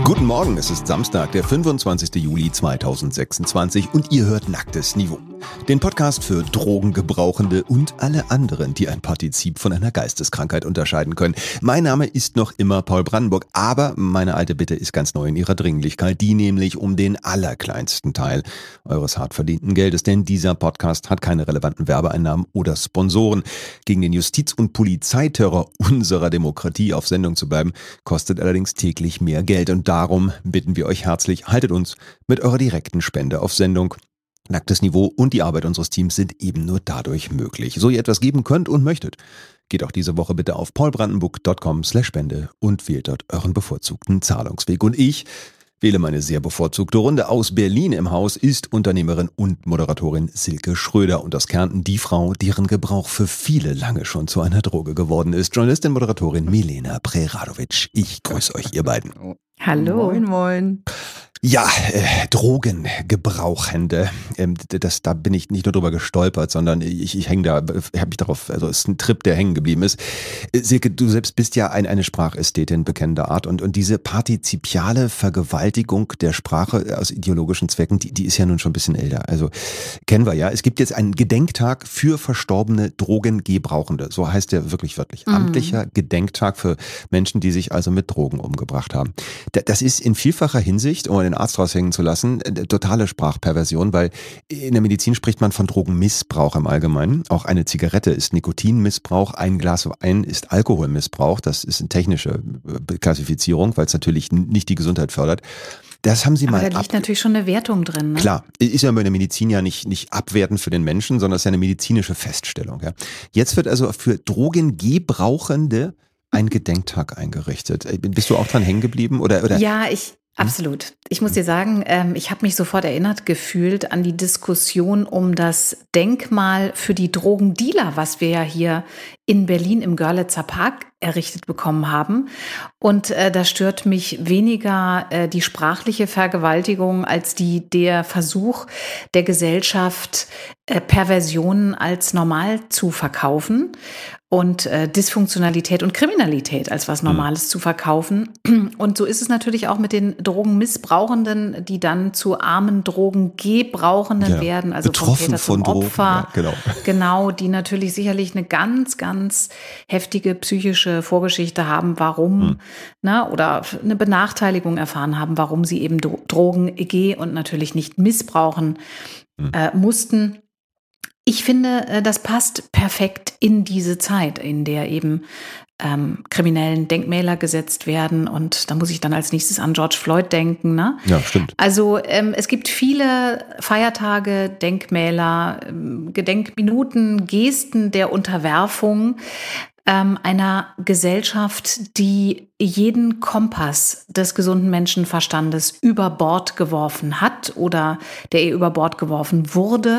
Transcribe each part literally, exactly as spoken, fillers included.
Guten Morgen, es ist Samstag, der fünfundzwanzigster Juli zweitausendsechsundzwanzig und ihr hört Nacktes Niveau. Den Podcast für Drogengebrauchende und alle anderen, die ein Partizip von einer Geisteskrankheit unterscheiden können. Mein Name ist noch immer Paul Brandenburg, aber meine alte Bitte ist ganz neu in ihrer Dringlichkeit, die nämlich um den allerkleinsten Teil eures hart verdienten Geldes, denn dieser Podcast hat keine relevanten Werbeeinnahmen oder Sponsoren. Gegen den Justiz- und Polizeiterror unserer Demokratie auf Sendung zu bleiben, kostet allerdings täglich mehr Geld und darum bitten wir euch herzlich, haltet uns mit eurer direkten Spende auf Sendung. Nacktes Niveau und die Arbeit unseres Teams sind eben nur dadurch möglich. So ihr etwas geben könnt und möchtet, geht auch diese Woche bitte auf paulbrandenburg.com slash Spende und wählt dort euren bevorzugten Zahlungsweg. Und ich wähle meine sehr bevorzugte Runde. Aus Berlin im Haus ist Unternehmerin und Moderatorin Silke Schröder und aus Kärnten die Frau, deren Gebrauch für viele lange schon zu einer Droge geworden ist. Journalistin, Moderatorin Milena Preradovic. Ich grüße euch, ihr beiden. Hallo. Moin, moin. Ja, äh, Drogengebrauchende, ähm, das, da bin ich nicht nur drüber gestolpert, sondern ich, ich hänge da, habe mich darauf, also es ist ein Trip, der hängen geblieben ist. Äh, Silke, du selbst bist ja ein, eine Sprachästhetin bekennender Art und, und diese partizipiale Vergewaltigung der Sprache aus ideologischen Zwecken, die, die ist ja nun schon ein bisschen älter. Also kennen wir ja. Es gibt jetzt einen Gedenktag für verstorbene Drogengebrauchende. So heißt der wirklich wörtlich. Mhm. Amtlicher Gedenktag für Menschen, die sich also mit Drogen umgebracht haben. Das ist in vielfacher Hinsicht, um den Arzt raushängen zu lassen, totale Sprachperversion, weil in der Medizin spricht man von Drogenmissbrauch im Allgemeinen. Auch eine Zigarette ist Nikotinmissbrauch, ein Glas Wein ist Alkoholmissbrauch. Das ist eine technische Klassifizierung, weil es natürlich nicht die Gesundheit fördert. Das haben sie Aber mal. da liegt natürlich schon eine Wertung drin. Ne? Klar, ist ja bei der Medizin ja nicht, nicht abwertend für den Menschen, sondern es ist ja eine medizinische Feststellung. Ja. Jetzt wird also für Drogengebrauchende ein Gedenktag eingerichtet. Bist du auch dran hängen geblieben? Oder, oder? Ja, ich absolut. Ich muss dir sagen, ähm, ich habe mich sofort erinnert gefühlt an die Diskussion um das Denkmal für die Drogendealer, was wir ja hier in Berlin im Görlitzer Park errichtet bekommen haben. Und äh, da stört mich weniger äh, die sprachliche Vergewaltigung als die der Versuch der Gesellschaft, äh, Perversionen als normal zu verkaufen und äh, Dysfunktionalität und Kriminalität als was Normales mhm. zu verkaufen. Und so ist es natürlich auch mit den Drogenmissbrauchenden, die dann zu armen Drogengebrauchenden ja. werden, also betroffen vom Täter zum von Opfer. Drogen, ja, genau. Genau, die natürlich sicherlich eine ganz, ganz heftige psychische Vorgeschichte haben, warum, hm. ne, oder eine Benachteiligung erfahren haben, warum sie eben Drogen ge- und natürlich nicht missbrauchen hm. äh, mussten. Ich finde, das passt perfekt in diese Zeit, in der eben ähm, kriminellen Denkmäler gesetzt werden. Und da muss ich dann als nächstes an George Floyd denken. Ne? Ja, stimmt. Also ähm, es gibt viele Feiertage, Denkmäler, ähm, Gedenkminuten, Gesten der Unterwerfung ähm, einer Gesellschaft, die jeden Kompass des gesunden Menschenverstandes über Bord geworfen hat oder der ihr über Bord geworfen wurde.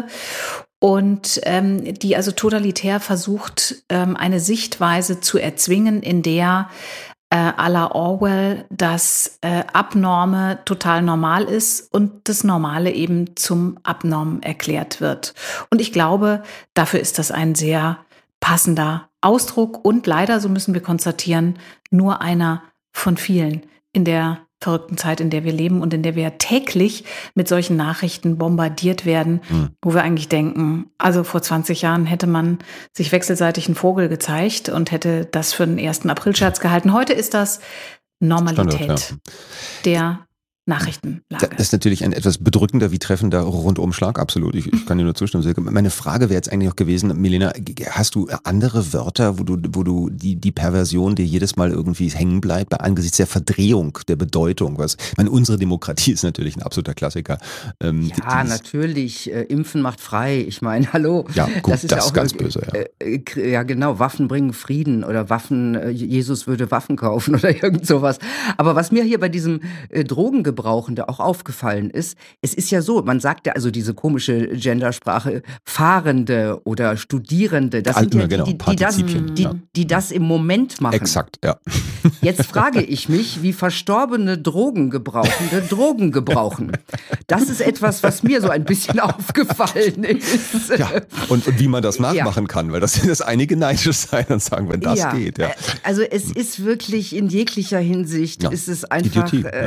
Und ähm, die also totalitär versucht, ähm, eine Sichtweise zu erzwingen, in der äh, à la Orwell das äh, Abnorme total normal ist und das Normale eben zum Abnorm erklärt wird. Und ich glaube, dafür ist das ein sehr passender Ausdruck und leider, so müssen wir konstatieren, nur einer von vielen in der verrückten Zeit, in der wir leben und in der wir täglich mit solchen Nachrichten bombardiert werden, mhm. wo wir eigentlich denken, also vor zwanzig Jahren hätte man sich wechselseitig einen Vogel gezeigt und hätte das für den ersten Aprilscherz gehalten. Heute ist das Normalität Standard, ja. der Nachrichtenlage. Das ist natürlich ein etwas bedrückender wie treffender Rundumschlag, absolut. Ich, ich kann dir nur zustimmen, Silke. Meine Frage wäre jetzt eigentlich auch gewesen, Milena, hast du andere Wörter, wo du, wo du die, die Perversion dir jedes Mal irgendwie hängen bleibt, angesichts der Verdrehung der Bedeutung? Was, ich meine, unsere Demokratie ist natürlich ein absoluter Klassiker. Ähm, ja, dieses, natürlich. Äh, Impfen macht frei. Ich meine, hallo. Ja, gut, das ist das ja auch ganz äh, böse, ja. Äh, ja, genau. Waffen bringen Frieden oder Waffen, äh, Jesus würde Waffen kaufen oder irgend sowas. Aber was mir hier bei diesem äh, Drogengebrauch Gebrauchende auch aufgefallen ist, es ist ja so, man sagt ja also diese komische Gendersprache, Fahrende oder Studierende, das sind ja die, die, die, das, die, die das im Moment machen. Exakt, ja. Jetzt frage ich mich, wie verstorbene Drogengebrauchende Drogen gebrauchen. Das ist etwas, was mir so ein bisschen aufgefallen ist. Ja, und, und wie man das nachmachen ja. kann, weil das sind das einige neidisch sein und sagen, wenn das ja. geht. Ja. Also es ist wirklich in jeglicher Hinsicht, ja. ist es einfach... Idiotie, äh, ja.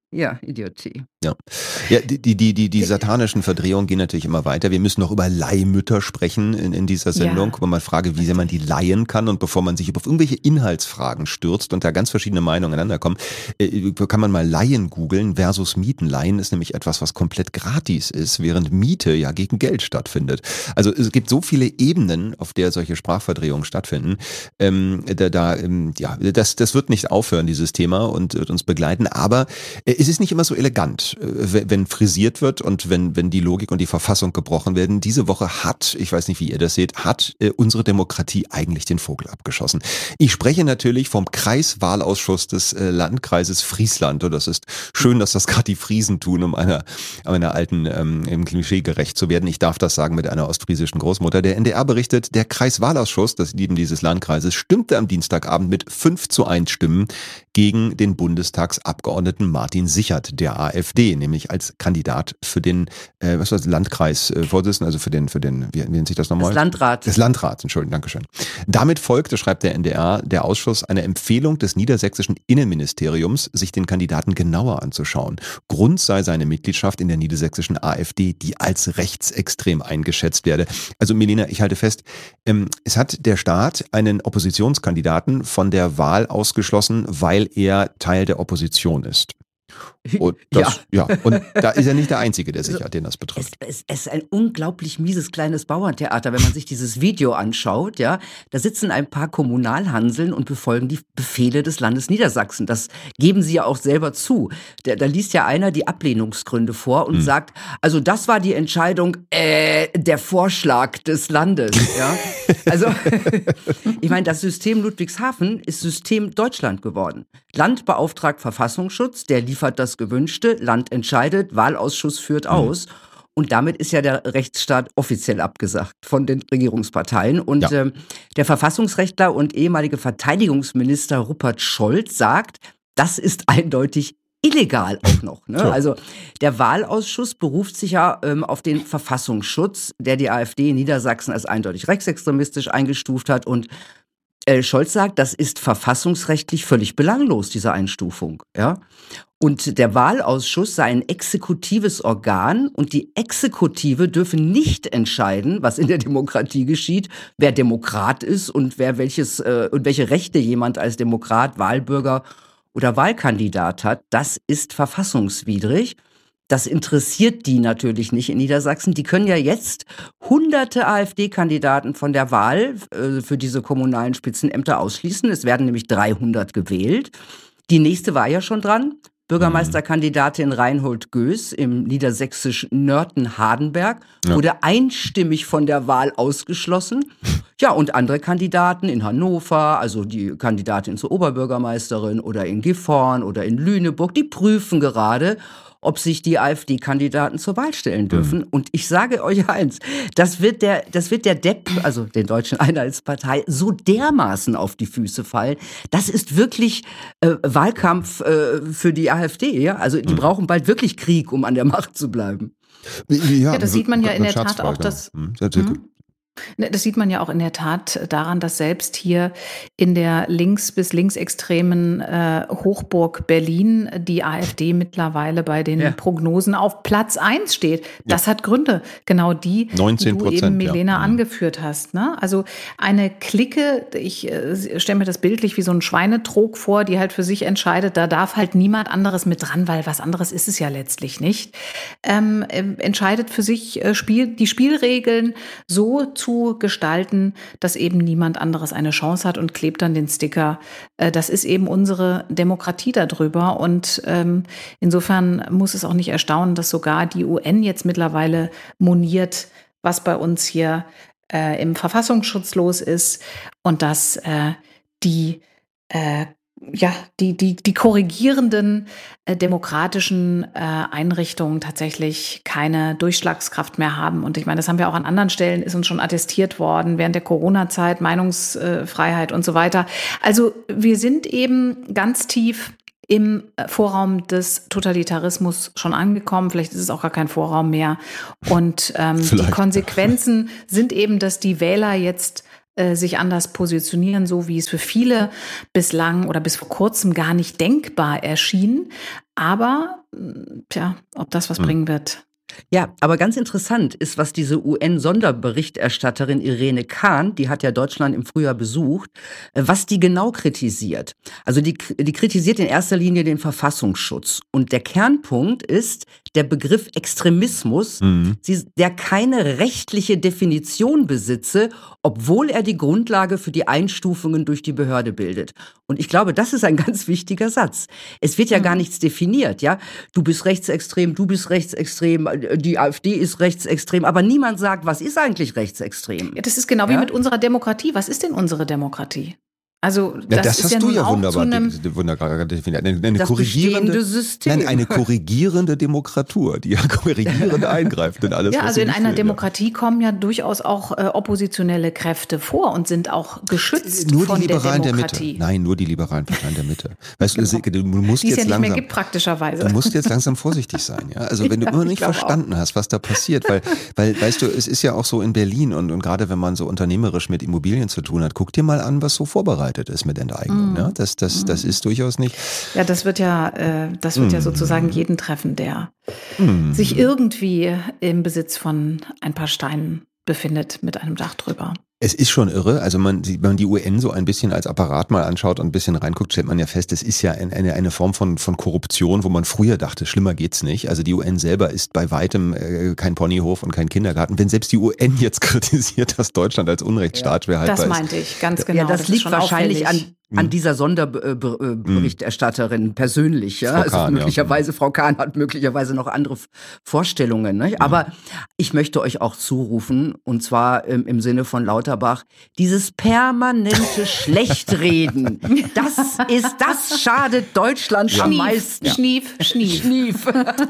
Ja, Idiotie. Ja, ja die, die, die, die, die satanischen Verdrehungen gehen natürlich immer weiter. Wir müssen noch über Leihmütter sprechen in, in dieser Sendung, ja. wo man frage, wie sehr man die leihen kann. Und bevor man sich auf irgendwelche Inhaltsfragen stürzt und da ganz verschiedene Meinungen aneinander kommen, äh, kann man mal Leihen googeln versus Mieten. Leihen ist nämlich etwas, was komplett gratis ist, während Miete ja gegen Geld stattfindet. Also es gibt so viele Ebenen, auf der solche Sprachverdrehungen stattfinden. Ähm, da, da, ähm, ja, das, das wird nicht aufhören, dieses Thema, und wird uns begleiten. Aber äh, es ist nicht immer so elegant, wenn frisiert wird und wenn, wenn die Logik und die Verfassung gebrochen werden. Diese Woche hat, ich weiß nicht, wie ihr das seht, hat äh, unsere Demokratie eigentlich den Vogel abgeschossen. Ich spreche natürlich vom Kreiswahlausschuss des äh, Landkreises Friesland. Und das ist schön, dass das gerade die Friesen tun, um einer, einer alten ähm, im Klischee gerecht zu werden. Ich darf das sagen mit einer ostfriesischen Großmutter. Der N D R berichtet, der Kreiswahlausschuss, das Lieben dieses Landkreises, stimmte am Dienstagabend mit fünf zu eins Stimmen gegen den Bundestagsabgeordneten Martin Sichert, der AfD. Nämlich als Kandidat für den, äh, was war das, Landkreisvorsitzenden, also für den, für den, wie, wie nennt sich das nochmal? Das Landrat. Das Landrat, Entschuldigung, Dankeschön. Damit folgte, schreibt der N D R, der Ausschuss einer Empfehlung des niedersächsischen Innenministeriums, sich den Kandidaten genauer anzuschauen. Grund sei seine Mitgliedschaft in der niedersächsischen AfD, die als rechtsextrem eingeschätzt werde. Also Milena, ich halte fest, ähm, es hat der Staat einen Oppositionskandidaten von der Wahl ausgeschlossen, weil er Teil der Opposition ist. Und das, ja. ja, und da ist er nicht der Einzige, der sich, den das betrifft. Es, es, es ist ein unglaublich mieses kleines Bauerntheater, wenn man sich dieses Video anschaut. Ja, da sitzen ein paar Kommunalhanseln und befolgen die Befehle des Landes Niedersachsen. Das geben sie ja auch selber zu. Da, da liest ja einer die Ablehnungsgründe vor und hm. sagt, also das war die Entscheidung, äh, der Vorschlag des Landes. Ja, also ich meine, das System Ludwigshafen ist System Deutschland geworden. Land beauftragt Verfassungsschutz, der liefert das Gewünschte, Land entscheidet, Wahlausschuss führt aus. Mhm. Und damit ist ja der Rechtsstaat offiziell abgesagt von den Regierungsparteien. Und ja. ähm, der Verfassungsrechtler und ehemalige Verteidigungsminister Rupert Scholz sagt, das ist eindeutig illegal auch noch. Ne? So. Also der Wahlausschuss beruft sich ja ähm, auf den Verfassungsschutz, der die AfD in Niedersachsen als eindeutig rechtsextremistisch eingestuft hat. Und äh, Scholz sagt, das ist verfassungsrechtlich völlig belanglos, diese Einstufung. Ja? Und der Wahlausschuss sei ein exekutives Organ und die Exekutive dürfe nicht entscheiden, was in der Demokratie geschieht, wer Demokrat ist und wer welches äh, und welche Rechte jemand als Demokrat, Wahlbürger oder Wahlkandidat hat. Das ist verfassungswidrig. Das interessiert die natürlich nicht in Niedersachsen. Die können ja jetzt hunderte AfD-Kandidaten von der Wahl äh, für diese kommunalen Spitzenämter ausschließen. Es werden nämlich dreihundert gewählt. Die nächste war ja schon dran. Bürgermeisterkandidatin Reinhold Göß im niedersächsischen Nörten-Hardenberg ja. wurde einstimmig von der Wahl ausgeschlossen. Ja, und andere Kandidaten in Hannover, also die Kandidatin zur Oberbürgermeisterin oder in Gifhorn oder in Lüneburg, die prüfen gerade, ob sich die AfD-Kandidaten zur Wahl stellen dürfen. Mhm. Und ich sage euch eins, das wird der, das wird der Depp, also den Deutschen Einheitspartei, so dermaßen auf die Füße fallen. Das ist wirklich äh, Wahlkampf äh, für die AfD. Ja? Also die mhm. brauchen bald wirklich Krieg, um an der Macht zu bleiben. Ja, ja das sieht man ja in der Tat auch, dass... Mhm. Das sieht man ja auch in der Tat daran, dass selbst hier in der links- bis linksextremen äh, Hochburg Berlin die AfD mittlerweile bei den ja. Prognosen auf Platz eins steht. Das ja. hat Gründe, genau die, die du eben, Milena, ja. angeführt hast. Ne? Also eine Clique, ich äh, stelle mir das bildlich wie so ein Schweinetrog vor, die halt für sich entscheidet, da darf halt niemand anderes mit dran, weil was anderes ist es ja letztlich nicht. Ähm, äh, entscheidet für sich äh, Spiel, die Spielregeln so zu zu gestalten, dass eben niemand anderes eine Chance hat und klebt dann den Sticker. Äh, das ist eben unsere Demokratie darüber und ähm, insofern muss es auch nicht erstaunen, dass sogar die U N jetzt mittlerweile moniert, was bei uns hier äh, im Verfassungsschutz los ist und dass äh, die äh, ja, die, die, die korrigierenden äh, demokratischen äh, Einrichtungen tatsächlich keine Durchschlagskraft mehr haben. Und ich meine, das haben wir auch an anderen Stellen, ist uns schon attestiert worden, während der Corona-Zeit, Meinungsfreiheit und so weiter. Also wir sind eben ganz tief im Vorraum des Totalitarismus schon angekommen. Vielleicht ist es auch gar kein Vorraum mehr. Und ähm, die Konsequenzen sind eben, dass die Wähler jetzt sich anders positionieren, so wie es für viele bislang oder bis vor kurzem gar nicht denkbar erschien. Aber, tja, ob das was mhm. bringen wird. Ja, aber ganz interessant ist, was diese U N-Sonderberichterstatterin Irene Khan, die hat ja Deutschland im Frühjahr besucht, was die genau kritisiert. Also die, die kritisiert in erster Linie den Verfassungsschutz. Und der Kernpunkt ist der Begriff Extremismus, mhm. sie, der keine rechtliche Definition besitze, obwohl er die Grundlage für die Einstufungen durch die Behörde bildet. Und ich glaube, das ist ein ganz wichtiger Satz. Es wird ja mhm. gar nichts definiert, ja. Du bist rechtsextrem, du bist rechtsextrem, die AfD ist rechtsextrem, aber niemand sagt, was ist eigentlich rechtsextrem? Ja, das ist genau ja? wie mit unserer Demokratie. Was ist denn unsere Demokratie? Also das, ja, das ist hast ja du nun ja auch wunderbar, zu einem de- wunderbar definiert. Eine, eine das korrigierende System. Nein, eine korrigierende Demokratur, die ja korrigierend eingreift in alles. Ja, was also in einer will, Demokratie ja. kommen ja durchaus auch äh, oppositionelle Kräfte vor und sind auch geschützt nur von die Liberalen der der Demokratie. Mitte. Nein, nur die liberalen Parteien der Mitte. Weißt du, genau. du musst die es jetzt ja nicht langsam, mehr gibt praktischerweise. Du musst jetzt langsam vorsichtig sein, ja. Also wenn ja, du immer nicht verstanden auch. hast, was da passiert, weil, weil, weißt du, es ist ja auch so in Berlin und, und gerade wenn man so unternehmerisch mit Immobilien zu tun hat, guck dir mal an, was so vorbereitet ist mit Enteignung. Mm. Ja? Das, das, das ist durchaus nicht. Ja, das wird ja, äh, das wird mm. ja sozusagen jeden treffen, der mm. sich irgendwie im Besitz von ein paar Steinen befindet mit einem Dach drüber. Es ist schon irre, also man, wenn man die U N so ein bisschen als Apparat mal anschaut und ein bisschen reinguckt, stellt man ja fest, es ist ja eine, eine Form von, von Korruption, wo man früher dachte, schlimmer geht's nicht. Also die U N selber ist bei weitem äh, kein Ponyhof und kein Kindergarten. Wenn selbst die U N jetzt kritisiert, dass Deutschland als Unrechtsstaat ja, haltbar ist. Das meinte ich, ganz genau. Ja, das, das liegt wahrscheinlich an, an hm. dieser Sonderberichterstatterin hm. persönlich. Ja? Frau Kahn, also möglicherweise, ja. Frau Kahn hat möglicherweise noch andere Vorstellungen. Ne? Ja. Aber ich möchte euch auch zurufen, und zwar im, im Sinne von Lauterbach, dieses permanente Schlechtreden, das ist, das schadet Deutschland ja. am meisten. Ja. Schnief, schnief. Schnief.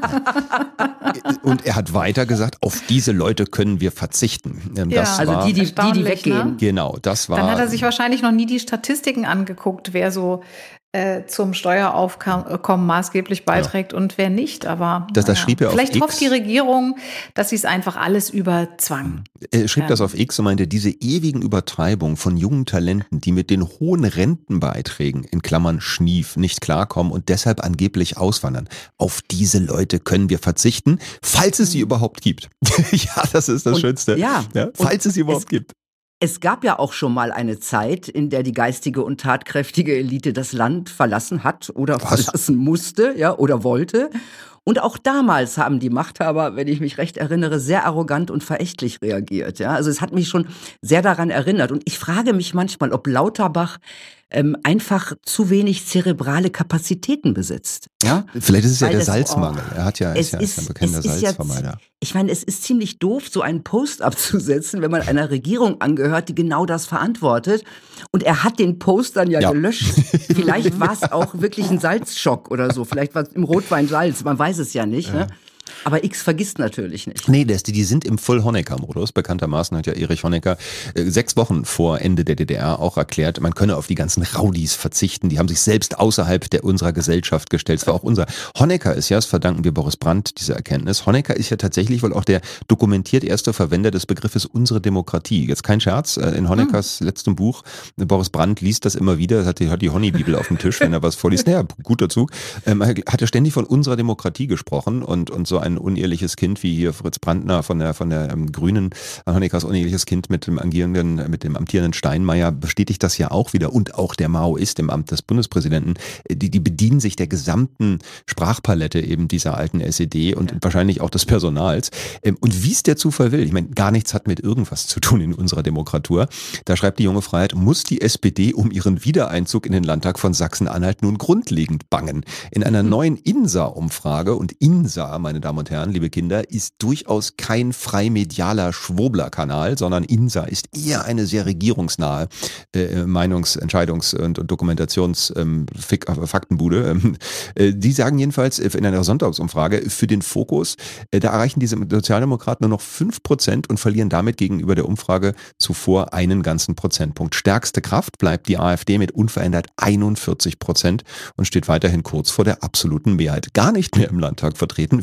Und er hat weiter gesagt, auf diese Leute können wir verzichten. Das ja. Also war, die, die, die, die weggehen. Ne? Genau, das war. Dann hat er sich wahrscheinlich noch nie die Statistiken angeguckt, wer so äh, zum Steueraufkommen maßgeblich beiträgt ja. und wer nicht. Aber das, das ja. schrieb er auf vielleicht X. hofft die Regierung, dass sie es einfach alles überzwang. Er schrieb ja. das auf X und meinte, diese ewigen Übertreibungen von jungen Talenten, die mit den hohen Rentenbeiträgen, in Klammern Schnief, nicht klarkommen und deshalb angeblich auswandern. Auf diese Leute können wir verzichten, falls es sie überhaupt gibt. Ja, das ist das und, Schönste. Ja, ja, falls es sie überhaupt es, gibt. Es gab ja auch schon mal eine Zeit, in der die geistige und tatkräftige Elite das Land verlassen hat oder Was? verlassen musste, ja, oder wollte. Und auch damals haben die Machthaber, wenn ich mich recht erinnere, sehr arrogant und verächtlich reagiert. Ja? Also es hat mich schon sehr daran erinnert. Und ich frage mich manchmal, ob Lauterbach ähm, einfach zu wenig zerebrale Kapazitäten besitzt. Ja? Vielleicht ist es Weil ja der es, Salzmangel. Oh, er hat ja, es ist ja ist, ein bekannter Salzvermeider. Ja, ich meine, es ist ziemlich doof, so einen Post abzusetzen, wenn man einer Regierung angehört, die genau das verantwortet. Und er hat den Post dann ja, ja. gelöscht. Vielleicht war es auch wirklich ein Salzschock oder so. Vielleicht war es im Rotwein Salz. Man weiß es ja nicht. Ja. Ne? Aber X vergisst natürlich nicht. Nee, das, die sind im Full-Honecker-Modus. Bekanntermaßen hat ja Erich Honecker äh, sechs Wochen vor Ende der D D R auch erklärt, man könne auf die ganzen Rowdies verzichten. Die haben sich selbst außerhalb der unserer Gesellschaft gestellt. Es war auch unser. Honecker ist ja, das verdanken wir Boris Brandt, diese Erkenntnis. Honecker ist ja tatsächlich wohl auch der dokumentiert erste Verwender des Begriffes unsere Demokratie. Jetzt kein Scherz. In Honeckers hm. letztem Buch, Boris Brandt liest das immer wieder, hat die, hat die Honey-Bibel auf dem Tisch, wenn er was vorliest. Naja, guter Zug. Ähm, hat er ständig von unserer Demokratie gesprochen und, und so ein uneheliches Kind, wie hier Fritz Brandner von der, von der ähm, Grünen, Honeckers uneheliches Kind mit dem agierenden, mit dem amtierenden Steinmeier bestätigt das ja auch wieder und auch der Maoist im Amt des Bundespräsidenten, die, die bedienen sich der gesamten Sprachpalette eben dieser alten S E D und ja. wahrscheinlich auch des Personals. Ähm, und wie es der Zufall will, ich meine, gar nichts hat mit irgendwas zu tun in unserer Demokratur. Da schreibt die Junge Freiheit, muss die S P D um ihren Wiedereinzug in den Landtag von Sachsen-Anhalt nun grundlegend bangen. In einer neuen INSA-Umfrage, und INSA, meine Damen und Herren, liebe Kinder, ist durchaus kein freimedialer Schwurbler-Kanal, sondern INSA ist eher eine sehr regierungsnahe äh, Meinungs-, Entscheidungs- und, und Dokumentations-Faktenbude. Ähm, äh, die sagen jedenfalls in einer Sonntagsumfrage für den Fokus, äh, da erreichen diese Sozialdemokraten nur noch fünf Prozent und verlieren damit gegenüber der Umfrage zuvor einen ganzen Prozentpunkt. Stärkste Kraft bleibt die AfD mit unverändert einundvierzig Prozent und steht weiterhin kurz vor der absoluten Mehrheit. Gar nicht mehr im Landtag vertreten wären die Grünen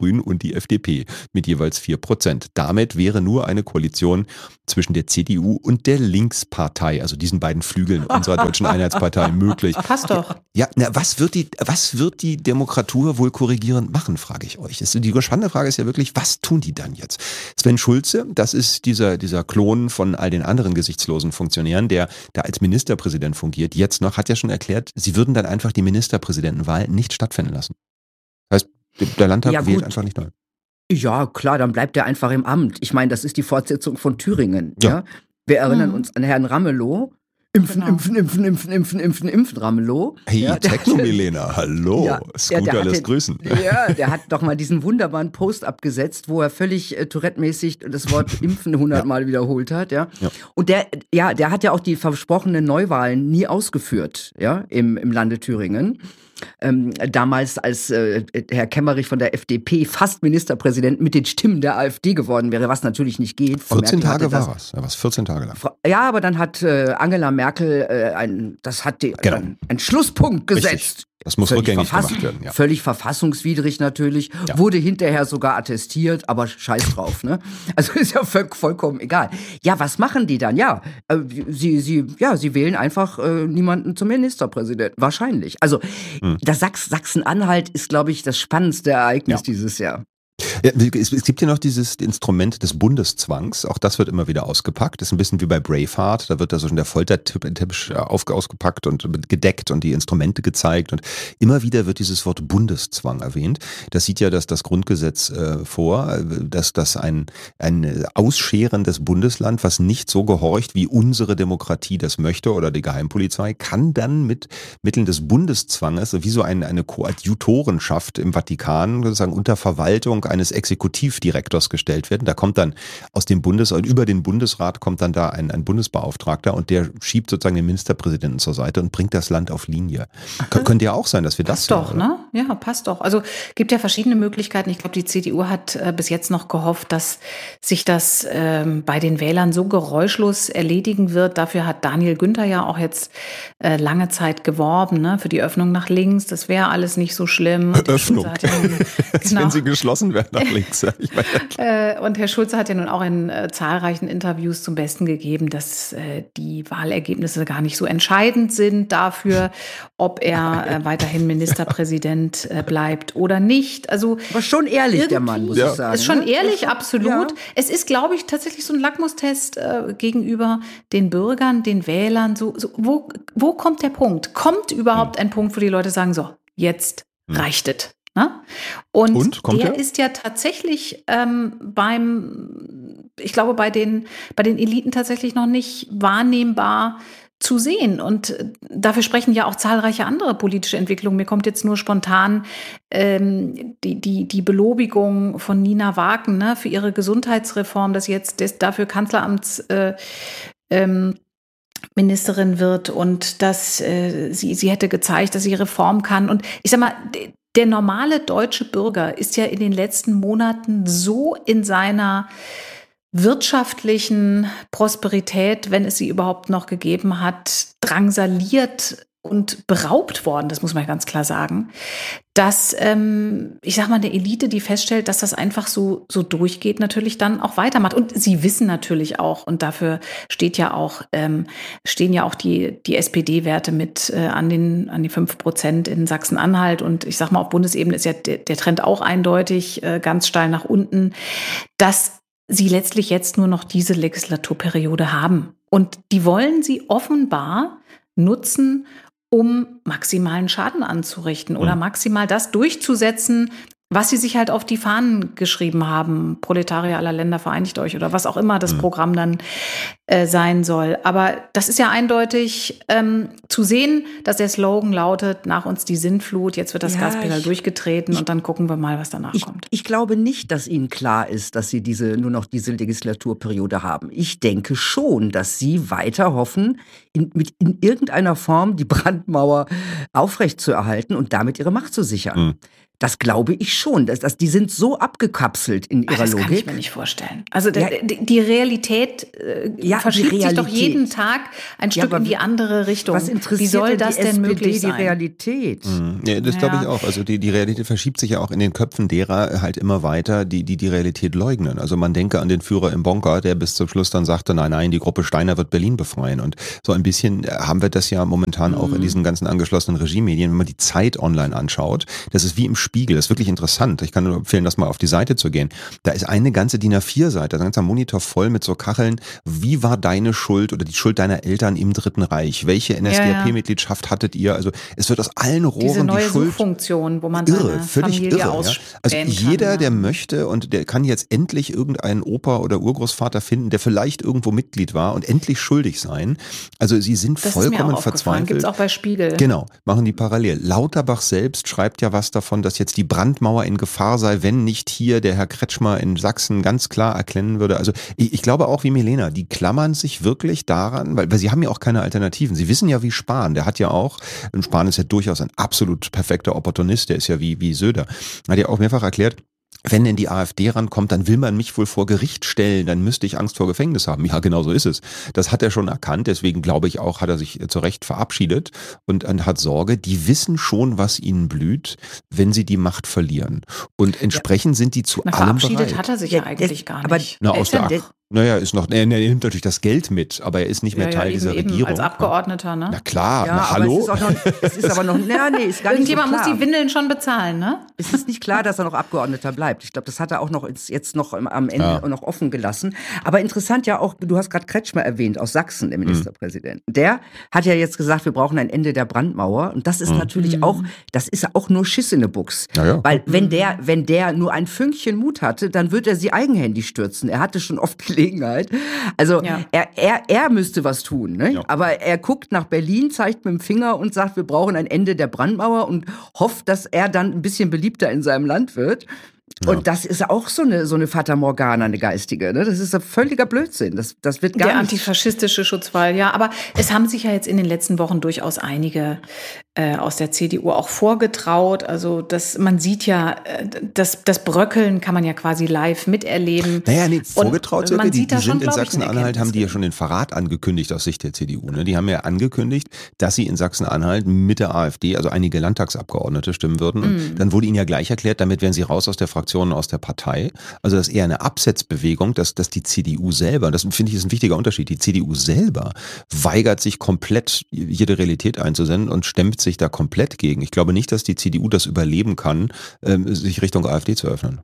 Grünen und die F D P mit jeweils vier Prozent. Damit wäre nur eine Koalition zwischen der C D U und der Linkspartei, also diesen beiden Flügeln unserer Deutschen Einheitspartei, möglich. Passt doch. Ja, na, was wird die, was wird die Demokratur wohl korrigierend machen, frage ich euch. Es, die spannende Frage ist ja wirklich, was tun die dann jetzt? Sven Schulze, das ist dieser, dieser Klon von all den anderen gesichtslosen Funktionären, der da als Ministerpräsident fungiert, jetzt noch, hat ja schon erklärt, sie würden dann einfach die Ministerpräsidentenwahl nicht stattfinden lassen. Das heißt, der Landtag Ja, wählt gut. einfach nicht neu. Ja, klar, dann bleibt er einfach im Amt. Ich meine, das ist die Fortsetzung von Thüringen. Ja. Ja. Wir erinnern Mhm. uns an Herrn Ramelow. Impfen, Genau. impfen, impfen, impfen, impfen, impfen, impfen, Ramelow. Hey, Ja, der Techno hatte- Milena, hallo, Ja, Scooter ja, der hat lässt den- grüßen. Ja, der hat doch mal diesen wunderbaren Post abgesetzt, wo er völlig äh, Tourette-mäßig das Wort Impfen hundertmal wiederholt hat, ja. Ja. Und der, ja, der hat ja auch die versprochenen Neuwahlen nie ausgeführt, ja, im, im Lande Thüringen. Ähm, damals, als äh, Herr Kemmerich von der F D P fast Ministerpräsident mit den Stimmen der AfD geworden wäre, was natürlich nicht geht. Frau vierzehn Merkel hatte Tage das, war es. Ja, was? vierzehn Tage lang. Fra- Ja, aber dann hat äh, Angela Merkel äh, ein, das hat die, Genau. ein, einen Schlusspunkt Richtig. gesetzt. Das muss Völlig rückgängig verfass- gemacht werden. Ja. Völlig verfassungswidrig natürlich. Ja. Wurde hinterher sogar attestiert, aber scheiß drauf, ne? Also ist ja voll, vollkommen egal. Ja, was machen die dann? Ja, äh, sie, sie, ja, sie wählen einfach äh, niemanden zum Ministerpräsidenten. Wahrscheinlich. Also, Hm. das Sachs, Sachsen-Anhalt ist, glaube ich, das spannendste Ereignis Ja. dieses Jahr. Ja, es, es gibt ja noch dieses Instrument des Bundeszwangs, auch das wird immer wieder ausgepackt. Das ist ein bisschen wie bei Braveheart, da wird da so schon der Folterteppich auf, ausgepackt und gedeckt und die Instrumente gezeigt und immer wieder wird dieses Wort Bundeszwang erwähnt. Das sieht ja das, das Grundgesetz äh, vor, dass das ein, ein ausscherendes Bundesland, was nicht so gehorcht, wie unsere Demokratie das möchte oder die Geheimpolizei, kann dann mit Mitteln des Bundeszwanges, wie so ein, eine Koadjutorenschaft im Vatikan, sozusagen unter Verwaltung eines Exekutivdirektors gestellt werden. Da kommt dann aus dem Bundes, über den Bundesrat kommt dann da ein, ein Bundesbeauftragter und der schiebt sozusagen den Ministerpräsidenten zur Seite und bringt das Land auf Linie. Kön- könnte ja auch sein, dass wir das Passt doch, hören, ne? Ja, passt doch. Also gibt ja verschiedene Möglichkeiten. Ich glaube, die C D U hat äh, bis jetzt noch gehofft, dass sich das ähm, bei den Wählern so geräuschlos erledigen wird. Dafür hat Daniel Günther ja auch jetzt äh, lange Zeit geworben, ne? Für die Öffnung nach links. Das wäre alles nicht so schlimm. Und Herr Öffnung. Schulze hat ja nun, Als genau. wenn sie geschlossen werden nach links. Ja, ich meine, Äh, und Herr Schulze hat ja nun auch in äh, zahlreichen Interviews zum Besten gegeben, dass äh, die Wahlergebnisse gar nicht so entscheidend sind dafür, ob er äh, weiterhin Ministerpräsident äh, bleibt oder nicht. Also Aber schon ehrlich, der Mann, muss Ja. ich sagen. ist schon ne? ehrlich, Ja, absolut. ja. Es ist, glaube ich, tatsächlich so ein Lackmustest äh, gegenüber den Bürgern, den Wählern. So, so, wo, wo kommt der Punkt? Kommt überhaupt ein Punkt, wo die Leute sagen, so, jetzt reicht es? Ne? Und, Und? Kommt der der? ist ja tatsächlich ähm, beim, ich glaube, bei den, bei den Eliten tatsächlich noch nicht wahrnehmbar zu sehen. Und äh, dafür sprechen ja auch zahlreiche andere politische Entwicklungen. Mir kommt jetzt nur spontan ähm, die, die, die Belobigung von Nina Wagen, ne, für ihre Gesundheitsreform, dass jetzt des, dafür Kanzleramts äh, ähm, Ministerin wird und dass äh, sie, sie hätte gezeigt, dass sie Reform kann. Und ich sag mal, d- der normale deutsche Bürger ist ja in den letzten Monaten so in seiner wirtschaftlichen Prosperität, wenn es sie überhaupt noch gegeben hat, drangsaliert und beraubt worden, das muss man ganz klar sagen, dass, ähm, ich sag mal, eine Elite, die feststellt, dass das einfach so, so durchgeht, natürlich dann auch weitermacht. Und sie wissen natürlich auch, und dafür steht ja auch, ähm, stehen ja auch die, die S P D-Werte mit äh, an den, an die fünf Prozent in Sachsen-Anhalt. Und ich sag mal, auf Bundesebene ist ja der, der Trend auch eindeutig, äh, ganz steil nach unten, dass sie letztlich jetzt nur noch diese Legislaturperiode haben. Und die wollen sie offenbar nutzen, um maximalen Schaden anzurichten oder maximal das durchzusetzen, was sie sich halt auf die Fahnen geschrieben haben. Proletarier aller Länder, vereinigt euch oder was auch immer das Programm dann äh, sein soll. Aber das ist ja eindeutig ähm, zu sehen, dass der Slogan lautet, nach uns die Sintflut, jetzt wird das Ja, Gaspedal ich- durchgetreten ich- und dann gucken wir mal, was danach Ich, kommt. ich glaube nicht, dass Ihnen klar ist, dass Sie diese, nur noch diese Legislaturperiode haben. Ich denke schon, dass Sie weiter hoffen, in, mit, in irgendeiner Form die Brandmauer aufrechtzuerhalten und damit Ihre Macht zu sichern. Mhm. Das glaube ich schon. Das, das, die sind so abgekapselt in ihrer Ach, das Logik. Das kann ich mir nicht vorstellen. Also Ja. die, die Realität äh, Ja, verschiebt die sich doch Realität. jeden Tag ein Ja, Stück aber in die andere Richtung. Was interessiert Wie soll denn das die denn S P D möglich die sein? Realität? Mhm. Ja, das Ja. glaube ich auch. Also die, die Realität verschiebt sich ja auch in den Köpfen derer halt immer weiter, die, die die Realität leugnen. Also man denke an den Führer im Bunker, der bis zum Schluss dann sagte, nein, nein, die Gruppe Steiner wird Berlin befreien. Und so ein bisschen haben wir das ja momentan auch in diesen ganzen angeschlossenen Regiemedien, wenn man die Zeit online anschaut. Das ist wie im Spiegel. Das ist wirklich interessant. Ich kann nur empfehlen, das mal auf die Seite zu gehen. Da ist eine ganze D I N A vier Seite, ein ganzer Monitor voll mit so Kacheln. Wie war deine Schuld oder die Schuld deiner Eltern im Dritten Reich? Welche N S D A P-Mitgliedschaft hattet ihr? Also es wird aus allen Rohren Diese neue die Schuld. Suchfunktion, wo man Irre, seine völlig Familie irre. Ja. ausspähen Also kann. jeder, ja. der möchte und der kann jetzt endlich irgendeinen Opa oder Urgroßvater finden, der vielleicht irgendwo Mitglied war und endlich schuldig sein. Also sie sind Das vollkommen ist mir auch aufgefallen. verzweifelt. Gibt es auch bei Spiegel. Genau, machen die parallel. Lauterbach selbst schreibt ja was davon, dass jetzt die Brandmauer in Gefahr sei, wenn nicht hier der Herr Kretschmer in Sachsen ganz klar erkennen würde. Also ich, ich glaube auch wie Milena, die klammern sich wirklich daran, weil, weil sie haben ja auch keine Alternativen. Sie wissen ja wie Spahn, der hat ja auch, und Spahn ist ja durchaus ein absolut perfekter Opportunist, der ist ja wie, wie Söder, hat ja auch mehrfach erklärt, wenn denn die AfD rankommt, dann will man mich wohl vor Gericht stellen, dann müsste ich Angst vor Gefängnis haben. Ja, genau so ist es. Das hat er schon erkannt, deswegen glaube ich auch, hat er sich zu Recht verabschiedet und hat Sorge, die wissen schon, was ihnen blüht, wenn sie die Macht verlieren. Und entsprechend sind die zu Na, allem verabschiedet bereit. hat er sich Ja, ja eigentlich das- gar aber- nicht. Na, Er aus ist ja- der Ach, naja, ist noch, er nimmt natürlich das Geld mit, aber er ist nicht mehr ja, Teil ja, dieser eben, eben Regierung. als Abgeordneter, ne? Na klar, Ja, na aber hallo. es ist, auch noch, es ist aber noch, na, nee, ist gar nicht so Irgendjemand klar. muss die Windeln schon bezahlen, ne? Es ist nicht klar, dass er noch Abgeordneter bleibt. Ich glaube, das hat er auch noch jetzt, jetzt noch am Ende Ja. noch offen gelassen. Aber interessant ja auch, du hast gerade Kretschmer erwähnt, aus Sachsen, der Ministerpräsident. Der hat ja jetzt gesagt, wir brauchen ein Ende der Brandmauer. Und das ist natürlich auch, das ist auch nur Schiss in der Buchs. Ja, ja. Weil wenn der, wenn der nur ein Fünkchen Mut hatte, dann wird er sie eigenhändig stürzen. Er hatte schon oft Gelegenheit. Also Ja. er, er, er müsste was tun. Ne? Ja. Aber er guckt nach Berlin, zeigt mit dem Finger und sagt, wir brauchen ein Ende der Brandmauer und hofft, dass er dann ein bisschen beliebter in seinem Land wird. Und das ist auch so eine, so eine Fata Morgana, eine geistige. Ne? Das ist ein völliger Blödsinn. Das, das wird gar Der nicht. antifaschistische Schutzwall, ja. Aber es haben sich ja jetzt in den letzten Wochen durchaus einige äh, aus der C D U auch vorgetraut. Also das, man sieht ja, äh, das, das Bröckeln kann man ja quasi live miterleben. Naja, nee, Und vorgetraut, man Silke, die, sieht die da schon, sind in glaub ich, eine Sachsen-Anhalt, haben die ja Erkenntnis. schon den Verrat angekündigt aus Sicht der C D U. Ne? Die haben ja angekündigt, dass sie in Sachsen-Anhalt mit der AfD, also einige Landtagsabgeordnete stimmen würden. Und dann wurde ihnen ja gleich erklärt, damit wären sie raus aus der Fraktion und aus der Partei. Also das ist eher eine Absetzbewegung, dass, dass die C D U selber, das finde ich ist ein wichtiger Unterschied, die C D U selber weigert sich komplett jede Realität einzusenden und stemmt sich da komplett gegen. Ich glaube nicht, dass die C D U das überleben kann, ähm, sich Richtung AfD zu öffnen.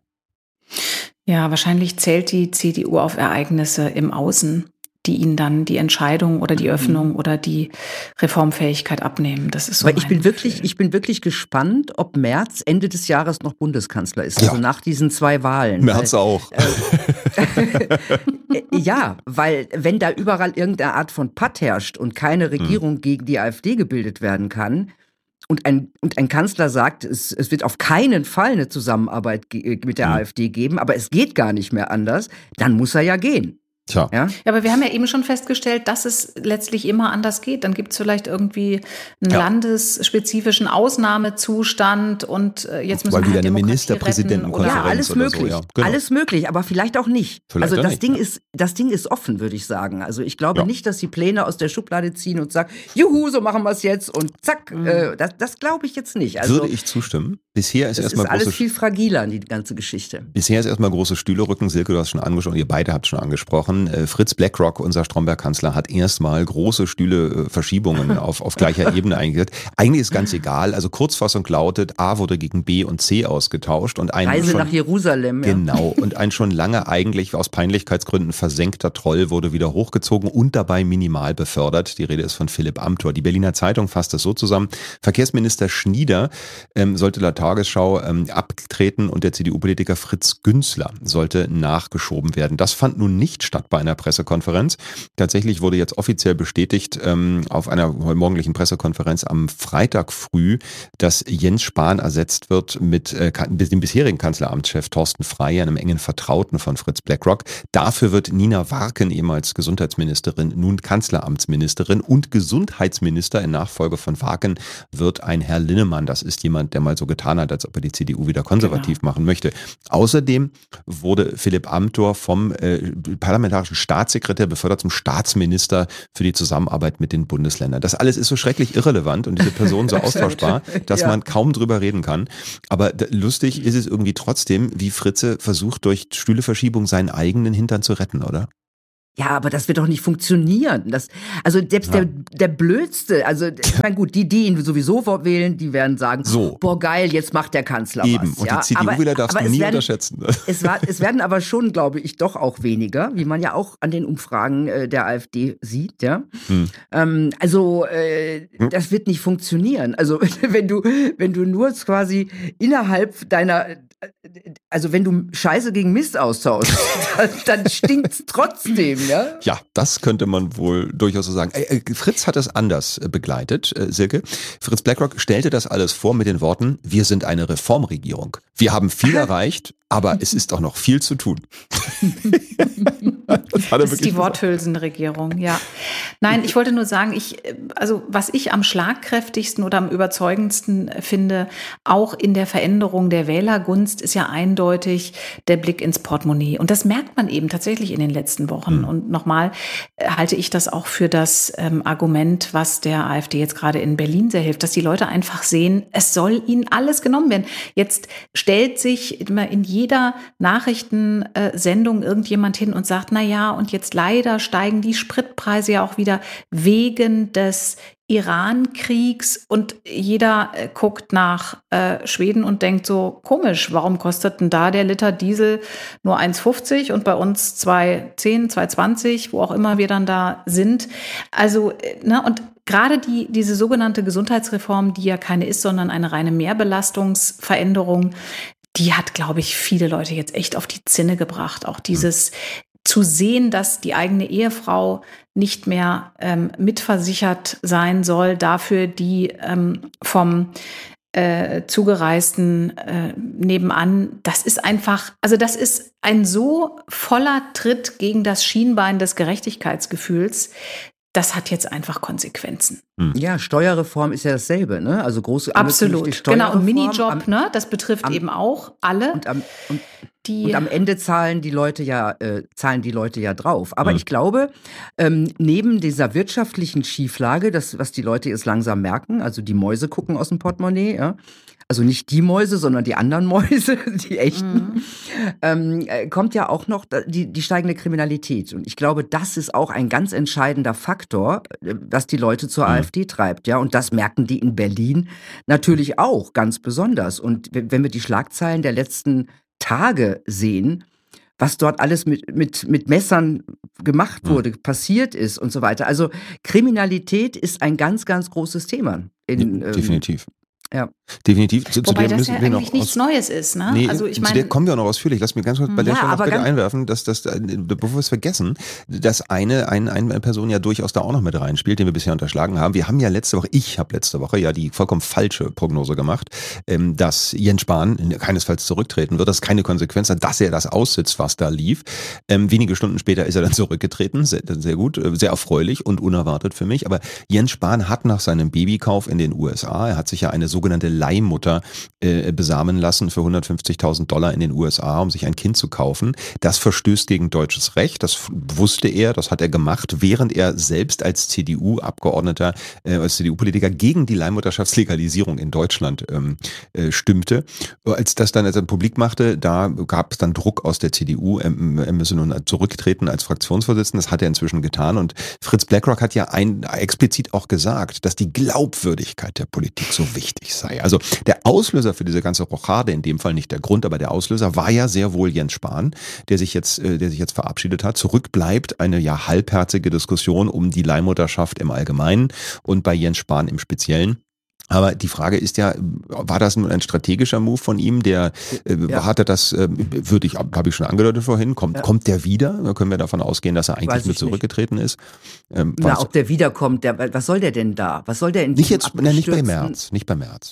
Ja, wahrscheinlich zählt die C D U auf Ereignisse im Außen, die ihnen dann die Entscheidung oder die Öffnung oder die Reformfähigkeit abnehmen. Das ist so Aber ich mein bin wirklich, Gefühl. ich bin wirklich gespannt, ob Merz Ende des Jahres noch Bundeskanzler ist. Also Ja. nach diesen zwei Wahlen. Merz auch. Äh, ja, weil wenn da überall irgendeine Art von Patt herrscht und keine Regierung gegen die AfD gebildet werden kann und ein, und ein Kanzler sagt, es, es wird auf keinen Fall eine Zusammenarbeit ge- mit der Mhm. AfD geben, aber es geht gar nicht mehr anders, dann muss er ja gehen. Tja. Ja? Ja, aber wir haben ja eben schon festgestellt, dass es letztlich immer anders geht. Dann gibt es vielleicht irgendwie einen Ja. landesspezifischen Ausnahmezustand und äh, jetzt müssen Weil wir wieder halt eine Demokratie Ministerpräsidentenkonferenz retten Ja, alles oder so, möglich. ja. Genau. Alles möglich, aber vielleicht auch nicht. Vielleicht also auch das nicht, Ding ja. ist, das Ding ist offen, würde ich sagen. Also ich glaube Ja. nicht, dass die Pläne aus der Schublade ziehen und sagen, juhu, so machen wir es jetzt und zack. Äh, das das glaube ich jetzt nicht. Also Würde ich zustimmen. Bisher ist das ist erstmal alles große viel fragiler, die ganze Geschichte. Bisher ist erstmal große Stühle rücken. Silke, du hast schon angesprochen, ihr beide habt schon angesprochen. Äh, Fritz BlackRock, unser Stromberg-Kanzler, hat erstmal große Stühle äh, Verschiebungen auf, auf gleicher Ebene eingesetzt. Eigentlich ist ganz egal. Also Kurzfassung lautet, A wurde gegen B und C ausgetauscht und ein Reise schon, nach Jerusalem. Ja. Genau. Und ein schon lange eigentlich aus Peinlichkeitsgründen versenkter Troll wurde wieder hochgezogen und dabei minimal befördert. Die Rede ist von Philipp Amthor. Die Berliner Zeitung fasst es so zusammen. Verkehrsminister Schnieder ähm, sollte laut Tagesschau ähm, abtreten und der C D U-Politiker Fritz Günzler sollte nachgeschoben werden. Das fand nun nicht statt gesagt bei einer Pressekonferenz. Tatsächlich wurde jetzt offiziell bestätigt ähm, auf einer morgendlichen Pressekonferenz am Freitag früh, dass Jens Spahn ersetzt wird mit äh, dem bisherigen Kanzleramtschef Thorsten Frey, einem engen Vertrauten von Fritz BlackRock. Dafür wird Nina Warken, ehemals Gesundheitsministerin, nun Kanzleramtsministerin, und Gesundheitsminister in Nachfolge von Warken wird ein Herr Linnemann. Das ist jemand, der mal so getan hat, als ob er die C D U wieder konservativ genau. machen möchte. Außerdem wurde Philipp Amthor vom äh, parlamentarischen Staatssekretär befördert zum Staatsminister für die Zusammenarbeit mit den Bundesländern. Das alles ist so schrecklich irrelevant und diese Personen so austauschbar, dass ja. man kaum drüber reden kann. Aber d- lustig ist es irgendwie trotzdem, wie Fritze versucht, durch Stühleverschiebung seinen eigenen Hintern zu retten, oder? Ja, aber das wird doch nicht funktionieren. Das, also selbst ja. der, der Blödste, also ich meine, gut, die, die ihn sowieso wählen, die werden sagen, so. boah geil, jetzt macht der Kanzler Eben. was. Und ja? die C D U-Wähler darfst du nie werden, unterschätzen. Es, war, es werden aber schon, glaube ich, doch auch weniger, wie man ja auch an den Umfragen äh, der AfD sieht. Ja? Hm. Ähm, also äh, hm. das wird nicht funktionieren. Also wenn du, wenn du nur quasi innerhalb deiner, also wenn du Scheiße gegen Mist austauschst, dann, dann stinkt's trotzdem, ja? Ja, das könnte man wohl durchaus so sagen. Äh, Fritz hat es anders äh, begleitet, äh, Silke. Fritz BlackRock stellte das alles vor mit den Worten, wir sind eine Reformregierung. Wir haben viel erreicht, aber es ist auch noch viel zu tun. das, das ist die Worthülsenregierung, ja. Nein, ich wollte nur sagen, ich, also was ich am schlagkräftigsten oder am überzeugendsten finde, auch in der Veränderung der Wählergunst, ist ja eindeutig der Blick ins Portemonnaie. Und das merkt man eben tatsächlich in den letzten Wochen. Mhm. Und nochmal halte ich das auch für das ähm, Argument, was der AfD jetzt gerade in Berlin sehr hilft, dass die Leute einfach sehen, es soll ihnen alles genommen werden. Jetzt stellt sich immer in jeder Nachrichtensendung irgendjemand hin und sagt, na ja, und jetzt leider steigen die Spritpreise ja auch wieder wegen des Iran-Kriegs, und jeder äh, guckt nach äh, Schweden und denkt so, komisch, warum kostet denn da der Liter Diesel nur eins fünfzig und bei uns zwei zehn, zwei zwanzig, wo auch immer wir dann da sind. Also, äh, ne, und gerade die, diese sogenannte Gesundheitsreform, die ja keine ist, sondern eine reine Mehrbelastungsveränderung, die hat, glaube ich, viele Leute jetzt echt auf die Zinne gebracht. Auch dieses zu sehen, dass die eigene Ehefrau nicht mehr ähm, mitversichert sein soll, dafür die ähm, vom äh, Zugereisten äh, nebenan, das ist einfach, also das ist ein so voller Tritt gegen das Schienbein des Gerechtigkeitsgefühls. Das hat jetzt einfach Konsequenzen. Ja, Steuerreform ist ja dasselbe, ne? Also große Absolut, genau. Und Minijob, am, ne? Das betrifft am, eben auch alle. Und am, und, die und am Ende zahlen die Leute ja äh, zahlen die Leute ja drauf. Aber mhm. ich glaube, ähm, neben dieser wirtschaftlichen Schieflage, das was die Leute jetzt langsam merken, also die Mäuse gucken aus dem Portemonnaie, ja. Also nicht die Mäuse, sondern die anderen Mäuse, die echten, mhm. ähm, kommt ja auch noch die, die steigende Kriminalität. Und ich glaube, das ist auch ein ganz entscheidender Faktor, was die Leute zur mhm. AfD treibt. Ja, und das merken die in Berlin natürlich auch ganz besonders. Und wenn wir die Schlagzeilen der letzten Tage sehen, was dort alles mit, mit, mit Messern gemacht wurde, mhm. passiert ist und so weiter. Also Kriminalität ist ein ganz, ganz großes Thema. In, ja, definitiv. Ähm, Ja. Definitiv. Zu, Wobei zu dem das ja eigentlich nichts aus- Neues ist, ne? Nee, also ich zu meine, der kommen wir auch noch ausführlich. Lass mich ganz kurz bei der Ja, Stelle noch aber bitte ganz- einwerfen, dass das, bevor wir es vergessen, dass eine, eine, eine Person ja durchaus da auch noch mit reinspielt, den wir bisher unterschlagen haben. Wir haben ja letzte Woche, ich habe letzte Woche ja die vollkommen falsche Prognose gemacht, ähm, dass Jens Spahn keinesfalls zurücktreten wird, dass keine Konsequenz hat, dass er das aussitzt, was da lief. Ähm, wenige Stunden später ist er dann zurückgetreten, sehr, sehr gut, sehr erfreulich und unerwartet für mich. Aber Jens Spahn hat nach seinem Babykauf in den U S A, er hat sich ja eine sogenannte Leihmutter äh, besamen lassen für hundertfünfzigtausend Dollar in den U S A, um sich ein Kind zu kaufen. Das verstößt gegen deutsches Recht, das wusste er, das hat er gemacht, während er selbst als C D U-Abgeordneter, äh, als C D U-Politiker gegen die Leihmutterschaftslegalisierung in Deutschland ähm, äh, stimmte. Als das dann als er publik machte, da gab es dann Druck aus der C D U, er, er müsse nun zurücktreten als Fraktionsvorsitzender, das hat er inzwischen getan und Fritz BlackRock hat ja ein, explizit auch gesagt, dass die Glaubwürdigkeit der Politik so wichtig sei. Also der Auslöser für diese ganze Rochade, in dem Fall nicht der Grund, aber der Auslöser war ja sehr wohl Jens Spahn, der sich jetzt, äh, der sich jetzt verabschiedet hat. Zurück bleibt eine ja halbherzige Diskussion um die Leihmutterschaft im Allgemeinen und bei Jens Spahn im Speziellen. Aber die Frage ist ja, war das nun ein strategischer Move von ihm? Der äh, Ja. hatte das, äh, würde ich, habe ich schon angedeutet vorhin, kommt, Ja. kommt der wieder? Da können wir davon ausgehen, dass er eigentlich Weiß nur ich nicht. zurückgetreten ist. Ähm, Na, weiß- ob der wiederkommt, der, was soll der denn da? Was soll der in nicht diesem jetzt, na, nicht bei abgestürzten- März, nicht bei März.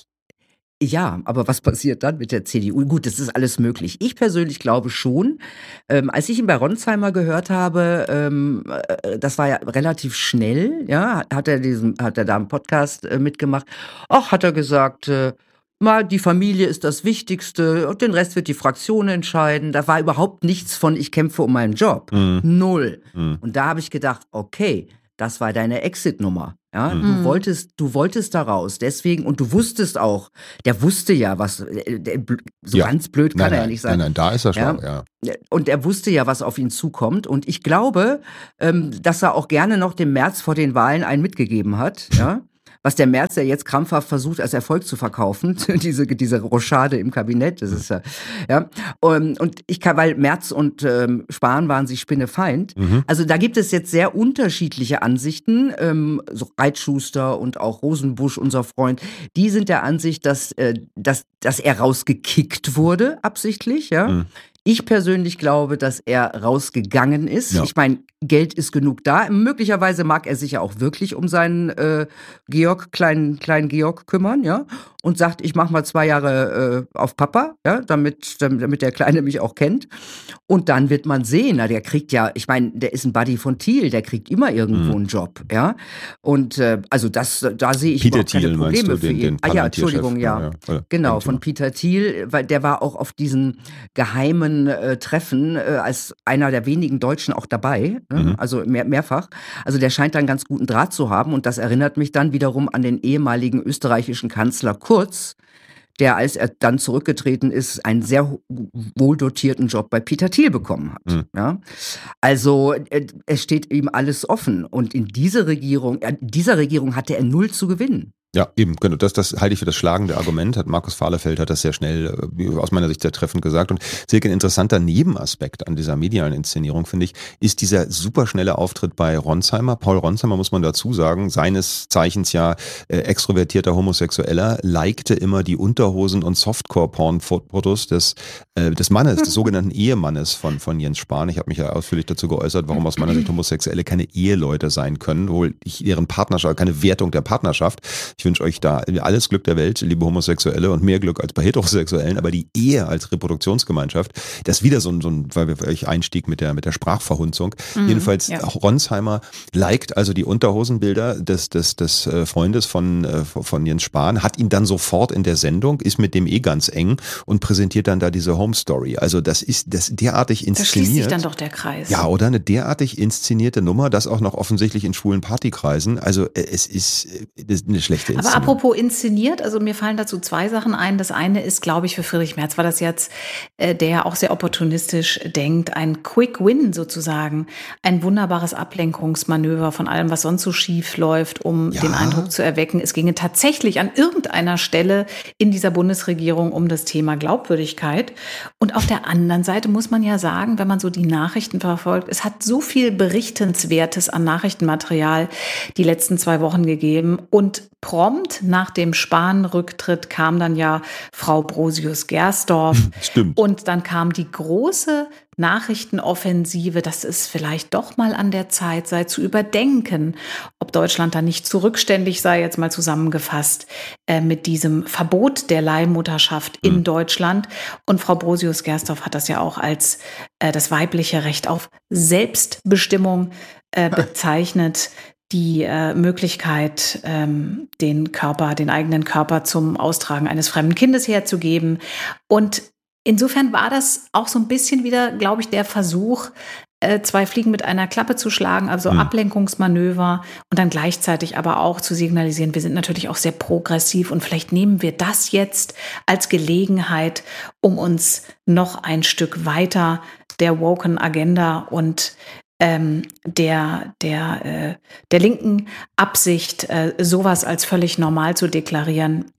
Ja, aber was passiert dann mit der C D U? Gut, das ist alles möglich. Ich persönlich glaube schon, ähm, als ich ihn bei Ronsheimer gehört habe, ähm, äh, das war ja relativ schnell, ja, hat er diesen, hat er da einen Podcast äh, mitgemacht. Ach, hat er gesagt, äh, mal die Familie ist das Wichtigste und den Rest wird die Fraktion entscheiden. Da war überhaupt nichts von, ich kämpfe um meinen Job. Mhm. Null. Mhm. Und da habe ich gedacht, okay, das war deine Exit-Nummer. Ja, Mhm. du wolltest, du wolltest da raus. Deswegen, und du wusstest auch, der wusste ja, was, äh, der, bl- so Ja. ganz blöd kann Nein, er ja nein, nicht sein. nein, nein, da ist er schlau, Ja. ja. Und er wusste ja, was auf ihn zukommt. Und ich glaube, ähm, dass er auch gerne noch dem Merz vor den Wahlen einen mitgegeben hat. Ja. Was der Merz ja jetzt krampfhaft versucht, als Erfolg zu verkaufen, diese, diese Rochade im Kabinett, das ist ja, ja. Und, und ich kann, weil Merz und ähm, Spahn waren sich Spinnefeind. Mhm. Also da gibt es jetzt sehr unterschiedliche Ansichten. Ähm, so Reitschuster und auch Rosenbusch, unser Freund, die sind der Ansicht, dass, äh, dass, dass er rausgekickt wurde, absichtlich, ja. Mhm. Ich persönlich glaube, dass er rausgegangen ist. Ja. Ich meine, Geld ist genug da. Möglicherweise mag er sich ja auch wirklich um seinen äh, Georg, kleinen, kleinen Georg kümmern, ja. Und sagt, ich mache mal zwei Jahre äh, auf Papa, ja, damit, damit der Kleine mich auch kennt. Und dann wird man sehen, na, der kriegt ja, ich meine, der ist ein Buddy von Thiel, der kriegt immer irgendwo Mhm. einen Job, ja. Und äh, also das, da sehe ich Peter überhaupt keine Thiel meinst Probleme du, für den, ihn. den ah ja, Parlamentierchef, Entschuldigung, ja. ja, ja. Genau, Eigentümer. von Peter Thiel, weil der war auch auf diesen geheimen äh, Treffen äh, als einer der wenigen Deutschen auch dabei, ne? Mhm. Also mehr, mehrfach. Also der scheint da einen ganz guten Draht zu haben und das erinnert mich dann wiederum an den ehemaligen österreichischen Kanzler Kurz, der, als er dann zurückgetreten ist, einen sehr ho- wohldotierten Job bei Peter Thiel bekommen hat. Mhm. Ja? Also äh, es steht ihm alles offen und in diese Regierung, äh, dieser Regierung hatte er null zu gewinnen. Ja, eben, genau. Das, das halte ich für das schlagende Argument. Hat Markus Fahlefeld hat das sehr schnell, äh, aus meiner Sicht sehr treffend gesagt. Und Silke, ein interessanter Nebenaspekt an dieser medialen Inszenierung, finde ich, ist dieser superschnelle Auftritt bei Ronsheimer. Paul Ronsheimer, muss man dazu sagen, seines Zeichens ja äh, extrovertierter Homosexueller, likte immer die Unterhosen- und Softcore-Porn-Fotos des, äh, des Mannes, des sogenannten Ehemannes von, von Jens Spahn. Ich habe mich ja ausführlich dazu geäußert, warum aus meiner Sicht Homosexuelle keine Eheleute sein können, wohl ich deren Partnerschaft, keine Wertung der Partnerschaft. Ich wünsche euch da alles Glück der Welt, liebe Homosexuelle, und mehr Glück als bei Heterosexuellen, aber die Ehe als Reproduktionsgemeinschaft, das ist wieder so ein, so ein weil wir euch Einstieg mit der, mit der Sprachverhunzung. Mhm, Jedenfalls, ja. auch Ronsheimer liked also die Unterhosenbilder des, des, des äh, Freundes von, äh, von Jens Spahn, hat ihn dann sofort in der Sendung, ist mit dem eh ganz eng und präsentiert dann da diese Home Story. Also das ist das derartig Da inszeniert. schließt sich dann doch der Kreis. Ja, oder eine derartig inszenierte Nummer, das auch noch offensichtlich in schwulen Partykreisen. Also äh, es ist, äh, das ist eine schlechte Aber Inszenierung. apropos inszeniert, also mir fallen dazu zwei Sachen ein. Das eine ist, glaube ich, für Friedrich Merz war das jetzt, äh, der ja auch sehr opportunistisch denkt, ein Quick Win sozusagen, ein wunderbares Ablenkungsmanöver von allem, was sonst so schief läuft, um Ja. den Eindruck zu erwecken, es ginge tatsächlich an irgendeiner Stelle in dieser Bundesregierung um das Thema Glaubwürdigkeit. Und auf der anderen Seite muss man ja sagen, wenn man so die Nachrichten verfolgt, es hat so viel Berichtenswertes an Nachrichtenmaterial die letzten zwei Wochen gegeben und prompt nach dem Spahn-Rücktritt kam dann ja Frau Brosius-Gersdorf. Stimmt. Und dann kam die große Nachrichtenoffensive, dass es vielleicht doch mal an der Zeit sei, zu überdenken, ob Deutschland da nicht zurückständig sei, jetzt mal zusammengefasst, äh, mit diesem Verbot der Leihmutterschaft in Mhm. Deutschland. Und Frau Brosius-Gersdorf hat das ja auch als äh, das weibliche Recht auf Selbstbestimmung äh, bezeichnet. Die äh, Möglichkeit, ähm, den Körper, den eigenen Körper zum Austragen eines fremden Kindes herzugeben. Und insofern war das auch so ein bisschen wieder, glaube ich, der Versuch, äh, zwei Fliegen mit einer Klappe zu schlagen, also Mhm. Ablenkungsmanöver und dann gleichzeitig aber auch zu signalisieren, wir sind natürlich auch sehr progressiv und vielleicht nehmen wir das jetzt als Gelegenheit, um uns noch ein Stück weiter der woken Agenda und ähm, der, der, äh, der linken Absicht, äh, sowas als völlig normal zu deklarieren,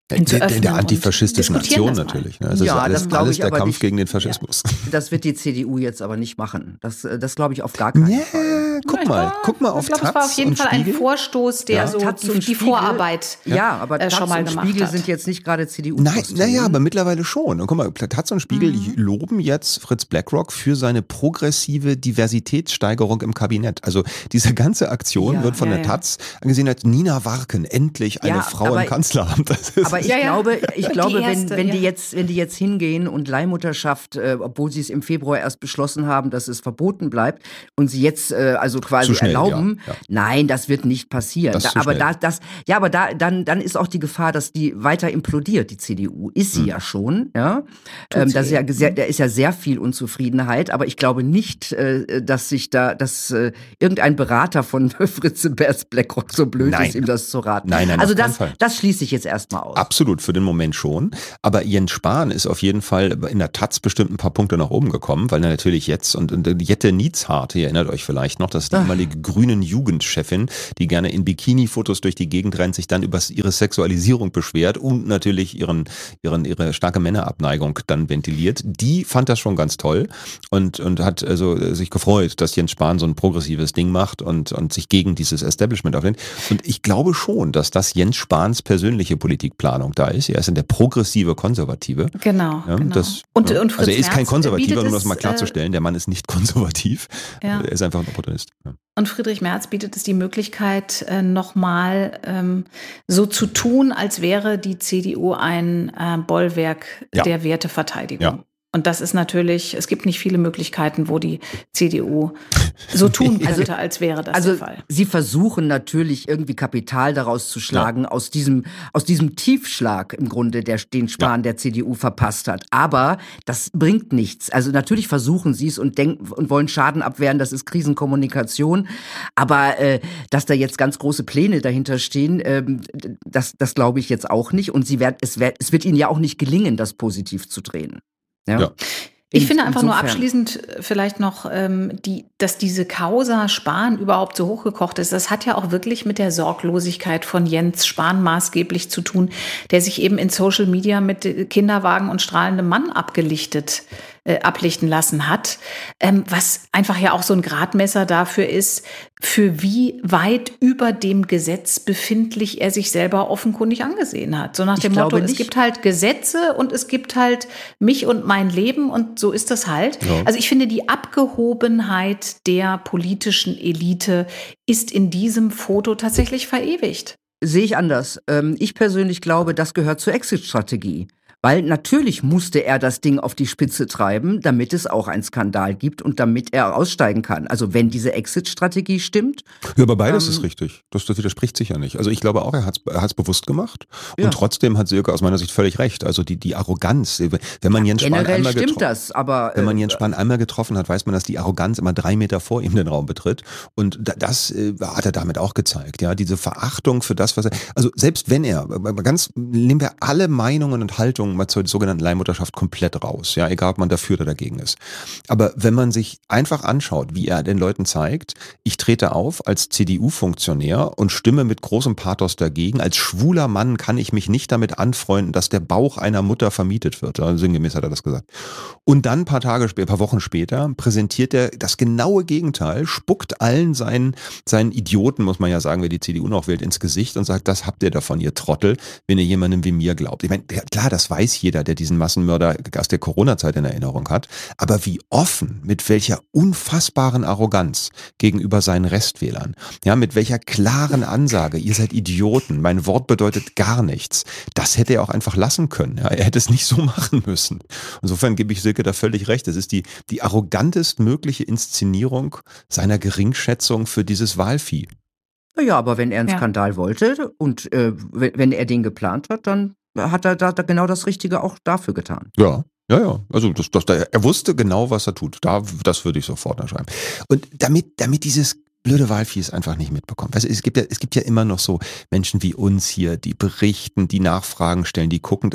ihn zu Der, öffnen. der antifaschistischen und diskutieren Aktion das mal. natürlich. Ne? Also Ja, ist alles, das glaube alles ich der aber Kampf nicht. gegen den Faschismus. Das wird die C D U jetzt aber nicht machen. Das, äh, das glaube ich auf gar keinen Ja, Fall. guck mal, guck mal auf Ich glaube, es war auf Taz jeden und Fall ein Spiegel. Vorstoß, der Ja. so Taz die, und die Spiegel- Vorarbeit Ja, aber äh, Taz schon mal und gemacht Spiegel hat. sind jetzt nicht gerade C D U. Nein, naja, aber mittlerweile schon. Und guck mal, Taz und Spiegel Mhm. loben jetzt Fritz Blackrock für seine progressive Diversitätssteigerung im Kabinett. Also diese ganze Aktion Ja, wird von ja, der ja. Taz angesehen als Nina Warken, endlich eine Ja, Frau aber- im Kanzleramt. Das ist Aber ich Ja, ja. glaube, ich Die glaube, wenn, erste, wenn die ja. jetzt, wenn die jetzt hingehen und Leihmutterschaft, äh, obwohl sie es im Februar erst beschlossen haben, dass es verboten bleibt und sie jetzt äh, also quasi Zu schnell, erlauben, ja, ja. nein, das wird nicht passieren. Das ist Da, zu aber schnell. da, das, ja, aber da, dann, dann ist auch die Gefahr, dass die weiter implodiert, die C D U. Ist sie Hm. ja schon, ja. Ähm, sie das ist ja, eben. sehr, da ist ja sehr viel Unzufriedenheit, aber ich glaube nicht, äh, dass sich da, dass äh, irgendein Berater von Fritz Bears Blackrock so blöd Nein. ist, ihm das zu raten. Nein, nein, also auf keinen das, Fall. das schließe ich jetzt erstmal aus. Absolut, für den Moment schon. Aber Jens Spahn ist auf jeden Fall in der Taz bestimmt ein paar Punkte nach oben gekommen, weil er natürlich jetzt, und, und Jette Niezhardt, ihr erinnert euch vielleicht noch, das ist die ehemalige grünen Jugendchefin, die gerne in Bikini-Fotos durch die Gegend rennt, sich dann über ihre Sexualisierung beschwert und natürlich ihren, ihren, ihre starke Männerabneigung dann ventiliert. Die fand das schon ganz toll und, und hat also sich gefreut, dass Jens Spahn so ein progressives Ding macht und, und sich gegen dieses Establishment auflehnt. Und ich glaube schon, dass das Jens Spahns persönliche Politikplanung da ist. Er ist in der progressive Konservative. Genau, Ja, genau. das, und, ja. und Fritz also er ist kein Merz Konservativer, bietet um das es, mal äh, klarzustellen. Der Mann ist nicht konservativ. Ja. Er ist einfach ein Opportunist. Ja. Und Friedrich Merz bietet es die Möglichkeit, äh, nochmal ähm, so zu tun, als wäre die C D U ein äh, Bollwerk Ja. der Werteverteidigung. Ja. Und das ist natürlich, es gibt nicht viele Möglichkeiten, wo die C D U so tun könnte, Also- als wäre das Also der Fall. sie versuchen natürlich irgendwie Kapital daraus zu schlagen, aus diesem aus diesem Tiefschlag im Grunde, der, den Spahn der C D U verpasst hat. Aber das bringt nichts. Also natürlich versuchen sie es und denken und wollen Schaden abwehren, das ist Krisenkommunikation. Aber äh, dass da jetzt ganz große Pläne dahinter stehen, ähm, das, das glaube ich jetzt auch nicht. Und sie werd, es, werd, es wird ihnen ja auch nicht gelingen, das positiv zu drehen. Ja. Ja. Ich In- finde einfach nur insofern. abschließend vielleicht noch, ähm, die, dass diese Causa Spahn überhaupt so hochgekocht ist. Das hat ja auch wirklich mit der Sorglosigkeit von Jens Spahn maßgeblich zu tun, der sich eben in Social Media mit Kinderwagen und strahlendem Mann abgelichtet, äh, ablichten lassen hat. Ähm, was einfach ja auch so ein Gradmesser dafür ist, für wie weit über dem Gesetz befindlich er sich selber offenkundig angesehen hat. So nach Ich dem Motto, glaube es nicht. gibt halt Gesetze und es gibt halt mich und mein Leben und so ist das halt. Ja. Also ich finde, die Abgehobenheit der politischen Elite ist in diesem Foto tatsächlich verewigt. Sehe ich anders. Ähm, ich persönlich glaube, das gehört zur Exit-Strategie. Weil natürlich musste er das Ding auf die Spitze treiben, damit es auch einen Skandal gibt und damit er aussteigen kann. Also wenn diese Exit-Strategie stimmt. Ja, aber beides Ähm, ist richtig. Das, das widerspricht sich ja nicht. Also ich glaube auch, er hat es er hat's bewusst gemacht. Ja. Und trotzdem hat Silke aus meiner Sicht völlig recht. Also die, die Arroganz, wenn man Jens Spahn Generell einmal stimmt getro- das, aber Wenn man äh, Jens Spahn einmal getroffen hat, weiß man, dass die Arroganz immer drei Meter vor ihm den Raum betritt. Und da- das äh, hat er damit auch gezeigt. Ja, diese Verachtung für das, was er, also selbst wenn er, ganz, nehmen wir alle Meinungen und Haltungen mal zur sogenannten Leihmutterschaft komplett raus. Ja, egal ob man dafür oder dagegen ist. Aber wenn man sich einfach anschaut, wie er den Leuten zeigt, ich trete auf als C D U-Funktionär und stimme mit großem Pathos dagegen. Als schwuler Mann kann ich mich nicht damit anfreunden, dass der Bauch einer Mutter vermietet wird. Ja, sinngemäß hat er das gesagt. Und dann ein paar Tage später, ein paar Wochen später, präsentiert er das genaue Gegenteil, spuckt allen seinen, seinen Idioten, muss man ja sagen, wer die C D U noch wählt, ins Gesicht und sagt, das habt ihr davon, ihr Trottel, wenn ihr jemandem wie mir glaubt. Ich meine, klar, das weiß jeder, der diesen Massenmörder aus der Corona-Zeit in Erinnerung hat. Aber wie offen, mit welcher unfassbaren Arroganz gegenüber seinen Restwählern, ja, mit welcher klaren Ansage, ihr seid Idioten, mein Wort bedeutet gar nichts. Das hätte er auch einfach lassen können. Ja. Er hätte es nicht so machen müssen. Insofern gebe ich Silke da völlig recht. Es ist die, die arrogantest mögliche Inszenierung seiner Geringschätzung für dieses Wahlvieh. naja, aber wenn er einen Ja. Skandal wollte und äh, wenn wenn er den geplant hat, dann hat er da, da genau das Richtige auch dafür getan. Ja, ja, ja. Also das, das, er wusste genau, was er tut. Da, das würde ich sofort erschreiben. Und damit, damit dieses blöde Wahlvieh es einfach nicht mitbekommt. Also es gibt ja, es gibt ja immer noch so Menschen wie uns hier, die berichten, die Nachfragen stellen, die gucken. Das ist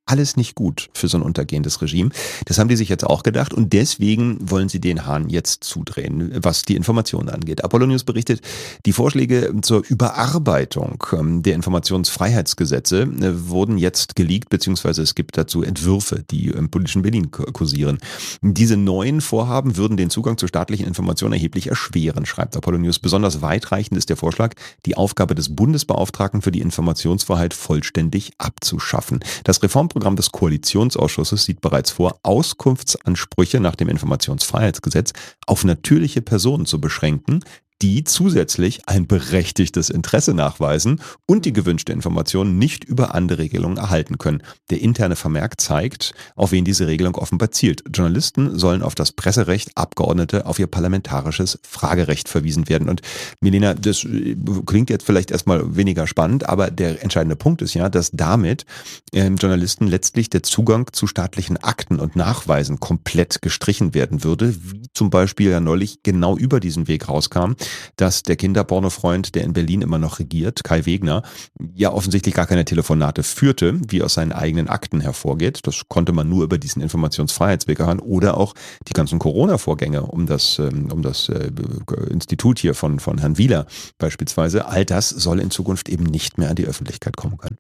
alles nicht gut für so ein untergehendes Regime. Das haben die sich jetzt auch gedacht und deswegen wollen sie den Hahn jetzt zudrehen, was die Informationen angeht. Apollo News berichtet, die Vorschläge zur Überarbeitung der Informationsfreiheitsgesetze wurden jetzt geleakt, beziehungsweise es gibt dazu Entwürfe, die im politischen Berlin kursieren. Diese neuen Vorhaben würden den Zugang zu staatlichen Informationen erheblich erschweren, schreibt Apollo News. Besonders weitreichend ist der Vorschlag, die Aufgabe des Bundesbeauftragten für die Informationsfreiheit vollständig abzuschaffen. Das Reformprogramm des Koalitionsausschusses sieht bereits vor, Auskunftsansprüche nach dem Informationsfreiheitsgesetz auf natürliche Personen zu beschränken, die zusätzlich ein berechtigtes Interesse nachweisen und die gewünschte Information nicht über andere Regelungen erhalten können. Der interne Vermerk zeigt, auf wen diese Regelung offenbar zielt. Journalisten sollen auf das Presserecht, Abgeordnete auf ihr parlamentarisches Fragerecht verwiesen werden. Und Milena, das klingt jetzt vielleicht erstmal weniger spannend, aber der entscheidende Punkt ist ja, dass damit ähm, Journalisten letztlich der Zugang zu staatlichen Akten und Nachweisen komplett gestrichen werden würde, wie zum Beispiel ja neulich genau über diesen Weg rauskam, dass der Kinderpornofreund, der in Berlin immer noch regiert, Kai Wegner, ja offensichtlich gar keine Telefonate führte, wie aus seinen eigenen Akten hervorgeht. Das konnte man nur über diesen Informationsfreiheitsweg erfahren oder auch die ganzen Corona-Vorgänge um das, um das Institut hier von, von Herrn Wieler beispielsweise. All das soll in Zukunft eben nicht mehr an die Öffentlichkeit kommen können.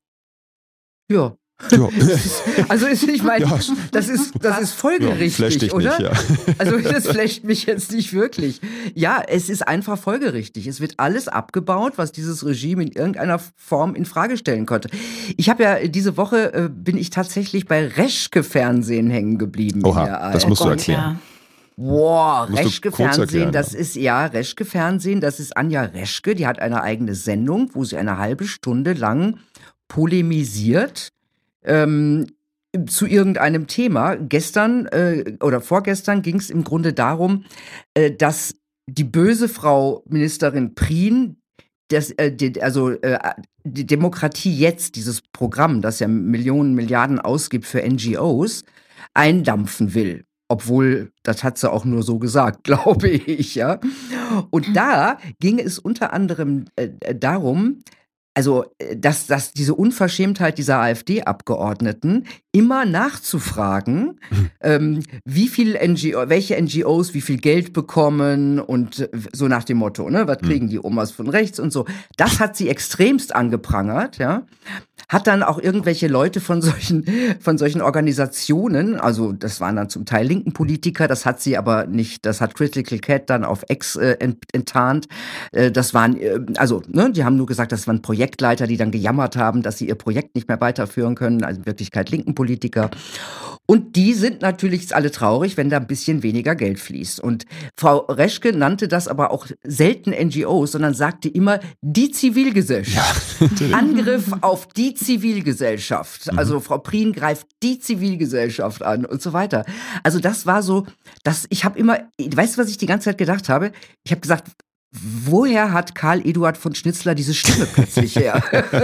Ja. Ja. Also ich meine, ja. das ist das ist folgerichtig, ja, oder? Nicht, ja. Also das flasht mich jetzt nicht wirklich. Ja, es ist einfach folgerichtig. Es wird alles abgebaut, was dieses Regime in irgendeiner Form in Frage stellen konnte. Ich habe ja diese Woche äh, bin ich tatsächlich bei Reschke-Fernsehen hängen geblieben. Oha, das musst oh du Gott, erklären. Ja. Wow, Reschke-Fernsehen, erklären, das ja. ist, ja, Reschke-Fernsehen, das ist Anja Reschke, die hat eine eigene Sendung, wo sie eine halbe Stunde lang polemisiert ähm, zu irgendeinem Thema. Gestern äh, oder vorgestern ging es im Grunde darum, äh, dass die böse Frau Ministerin Prien, das, äh, die, also äh, die Demokratie jetzt, dieses Programm, das ja Millionen, Milliarden ausgibt für N G Os, eindampfen will. Obwohl, das hat sie auch nur so gesagt, glaube ich, ja. Und da ging es unter anderem äh, darum, also, dass, dass diese Unverschämtheit dieser AfD-Abgeordneten immer nachzufragen, mhm. ähm, wie viel N G O, welche N G Os wie viel Geld bekommen und so nach dem Motto, ne, was kriegen mhm. die Omas von rechts und so. Das hat sie extremst angeprangert, ja. Hat dann auch irgendwelche Leute von solchen, von solchen Organisationen, also das waren dann zum Teil linken Politiker, das hat sie aber nicht, das hat Critical Cat dann auf Ex äh, enttarnt. Äh, das waren, äh, also, ne, die haben nur gesagt, das waren Projektleiter, die dann gejammert haben, dass sie ihr Projekt nicht mehr weiterführen können, also in Wirklichkeit linken Politiker. Und die sind natürlich alle traurig, wenn da ein bisschen weniger Geld fließt. Und Frau Reschke nannte das aber auch selten N G Os, sondern sagte immer die Zivilgesellschaft. Ja, Angriff auf die Zivilgesellschaft. Also mhm. Frau Prien greift die Zivilgesellschaft an und so weiter. Also das war so, dass ich habe immer, weißt du, was ich die ganze Zeit gedacht habe? Ich habe gesagt, woher hat Karl Eduard von Schnitzler diese Stimme plötzlich her?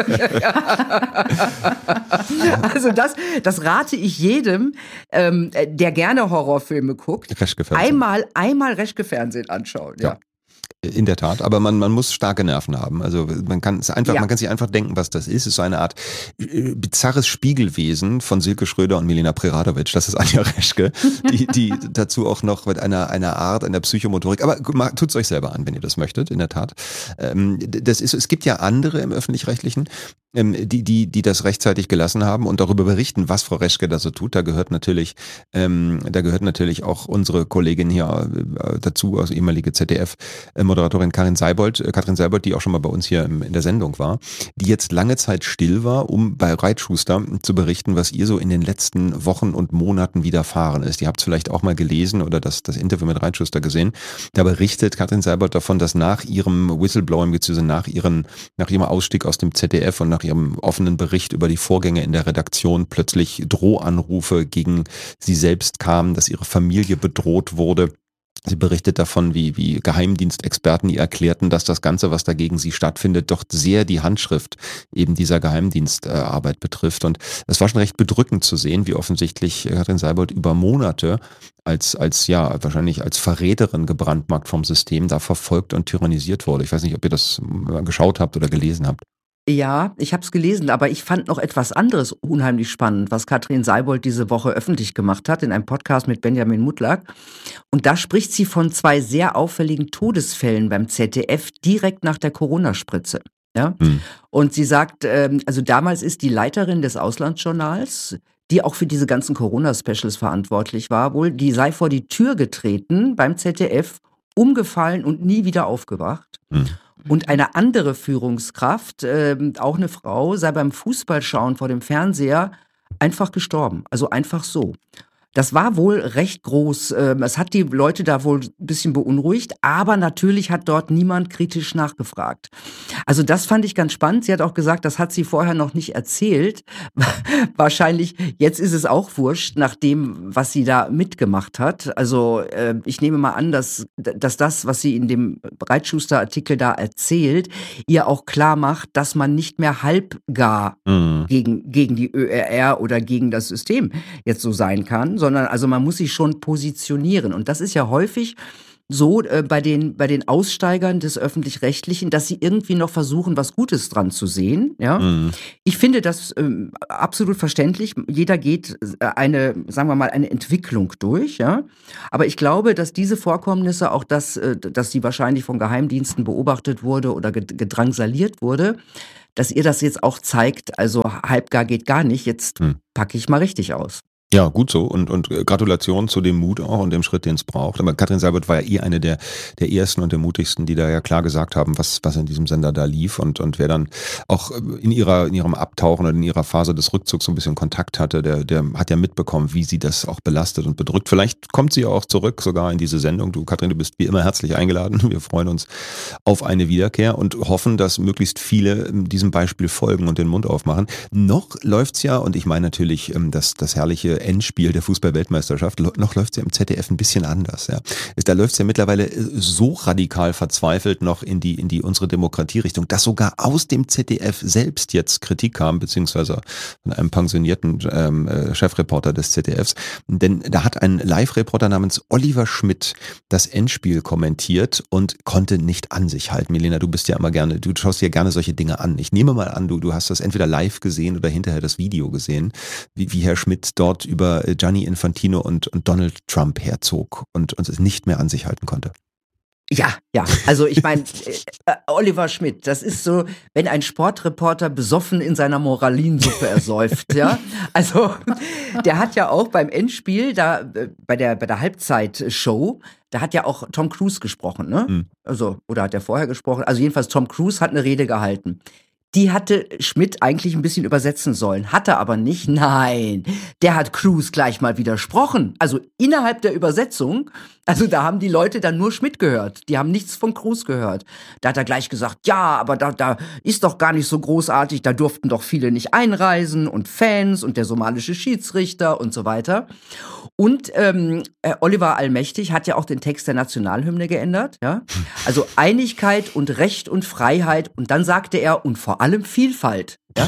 Also das, das rate ich jedem, ähm, der gerne Horrorfilme guckt, einmal, einmal Reschke-Fernsehen anschauen. Ja. Ja. In der Tat, aber man, man muss starke Nerven haben. Also man kann es einfach, ja. man kann sich einfach denken, was das ist. Es ist so eine Art äh, bizarres Spiegelwesen von Silke Schröder und Milena Preradovic. Das ist Anja Reschke, die, die dazu auch noch mit einer, einer Art, einer Psychomotorik, aber tut es euch selber an, wenn ihr das möchtet, in der Tat. Ähm, das ist, es gibt ja andere im Öffentlich-Rechtlichen, ähm, die, die, die das rechtzeitig gelassen haben und darüber berichten, was Frau Reschke da so tut. Da gehört natürlich, ähm, da gehört natürlich auch unsere Kollegin hier äh, dazu, aus ehemalige Z D F, äh, Moderatorin Karin Seibold, äh, Katrin Seibold, die auch schon mal bei uns hier im, in der Sendung war, die jetzt lange Zeit still war, um bei Reitschuster zu berichten, was ihr so in den letzten Wochen und Monaten widerfahren ist. Ihr habt es vielleicht auch mal gelesen oder das, das Interview mit Reitschuster gesehen. Da berichtet Katrin Seibold davon, dass nach ihrem Whistleblowing bzw. nach ihren, nach ihrem Ausstieg aus dem Z D F und nach ihrem offenen Bericht über die Vorgänge in der Redaktion plötzlich Drohanrufe gegen sie selbst kamen, dass ihre Familie bedroht wurde. Sie berichtet davon, wie, wie Geheimdienstexperten ihr erklärten, dass das Ganze, was da gegen sie stattfindet, doch sehr die Handschrift eben dieser Geheimdienstarbeit betrifft. Und es war schon recht bedrückend zu sehen, wie offensichtlich Katrin Seibold über Monate als, als, ja, wahrscheinlich als Verräterin gebrandmarkt vom System da verfolgt und tyrannisiert wurde. Ich weiß nicht, ob ihr das mal geschaut habt oder gelesen habt. Ja, ich habe es gelesen, aber ich fand noch etwas anderes unheimlich spannend, was Katrin Seibold diese Woche öffentlich gemacht hat in einem Podcast mit Benjamin Mutlak. Und da spricht sie von zwei sehr auffälligen Todesfällen beim Z D F direkt nach der Corona-Spritze. Ja? Hm. Und sie sagt, ähm, also damals ist die Leiterin des Auslandsjournals, die auch für diese ganzen Corona-Specials verantwortlich war, wohl, die sei vor die Tür getreten beim Z D F, umgefallen und nie wieder aufgewacht. Hm. Und eine andere Führungskraft, äh, auch eine Frau, sei beim Fußballschauen vor dem Fernseher einfach gestorben. Also einfach so. Das war wohl recht groß. Ähm, es hat die Leute da wohl ein bisschen beunruhigt, aber natürlich hat dort niemand kritisch nachgefragt. Also das fand ich ganz spannend. Sie hat auch gesagt, das hat sie vorher noch nicht erzählt. Wahrscheinlich, jetzt ist es auch wurscht, nach dem, was sie da mitgemacht hat. Also äh, ich nehme mal an, dass, dass das, was sie in dem Breitschuster-Artikel da erzählt, ihr auch klar macht, dass man nicht mehr halbgar Mhm. gegen, gegen die Ö R R oder gegen das System jetzt so sein kann, sondern also man muss sich schon positionieren. Und das ist ja häufig so äh, bei den, bei den Aussteigern des Öffentlich-Rechtlichen, dass sie irgendwie noch versuchen, was Gutes dran zu sehen. Ja? Mhm. Ich finde das ähm, absolut verständlich. Jeder geht äh, eine, sagen wir mal, eine Entwicklung durch. Ja? Aber ich glaube, dass diese Vorkommnisse, auch das, äh, dass sie wahrscheinlich von Geheimdiensten beobachtet wurde oder ged- gedrangsaliert wurde, dass ihr das jetzt auch zeigt, also halbgar geht gar nicht, jetzt Hm. packe ich mal richtig aus. Ja, gut so. Und, und äh, Gratulation zu dem Mut auch und dem Schritt, den es braucht. Aber Katrin Seibold war ja eh eine der, der ersten und der mutigsten, die da ja klar gesagt haben, was, was in diesem Sender da lief. Und, und wer dann auch in ihrer, in ihrem Abtauchen oder in ihrer Phase des Rückzugs so ein bisschen Kontakt hatte, der, der hat ja mitbekommen, wie sie das auch belastet und bedrückt. Vielleicht kommt sie ja auch zurück sogar in diese Sendung. Du, Katrin, du bist wie immer herzlich eingeladen. Wir freuen uns auf eine Wiederkehr und hoffen, dass möglichst viele diesem Beispiel folgen und den Mund aufmachen. Noch läuft's ja, und ich meine natürlich ähm, das, das herrliche Endspiel der Fußball-Weltmeisterschaft, lo- noch läuft's ja im Z D F ein bisschen anders. Ja. Da läuft's ja mittlerweile äh, so radikal verzweifelt noch in die, in die unsere Demokratie-Richtung, dass sogar aus dem Z D F selbst jetzt Kritik kam, beziehungsweise von einem pensionierten ähm, äh, Chefreporter des Z D Fs. Denn da hat ein Live-Reporter namens Oliver Schmidt das Endspiel kommentiert und konnte nicht an sich halten. Milena, du bist ja immer gerne, du schaust dir gerne solche Dinge an. Ich nehme mal an, du, du hast das entweder live gesehen oder hinterher das Video gesehen, wie, wie Herr Schmidt dort über Gianni Infantino und, und Donald Trump herzog und, und es nicht mehr an sich halten konnte. Ja, ja, also ich meine, äh, Oliver Schmidt, das ist so, wenn ein Sportreporter besoffen in seiner Moralinsuppe ersäuft, ja. Also der hat ja auch beim Endspiel, da äh, bei der bei der Halbzeitshow, da hat ja auch Tom Cruise gesprochen, ne? Mhm. Also, oder hat er vorher gesprochen? Also jedenfalls Tom Cruise hat eine Rede gehalten. Die hatte Schmidt eigentlich ein bisschen übersetzen sollen, hatte aber nicht. Nein, der hat Cruise gleich mal widersprochen. Also innerhalb der Übersetzung, also da haben die Leute dann nur Schmidt gehört. Die haben nichts von Cruise gehört. Da hat er gleich gesagt, ja, aber da, da ist doch gar nicht so großartig, da durften doch viele nicht einreisen und Fans und der somalische Schiedsrichter und so weiter. Und ähm, äh, Oliver Allmächtig hat ja auch den Text der Nationalhymne geändert. Ja? Also Einigkeit und Recht und Freiheit. Und dann sagte er, und vor allem Vielfalt. Ja?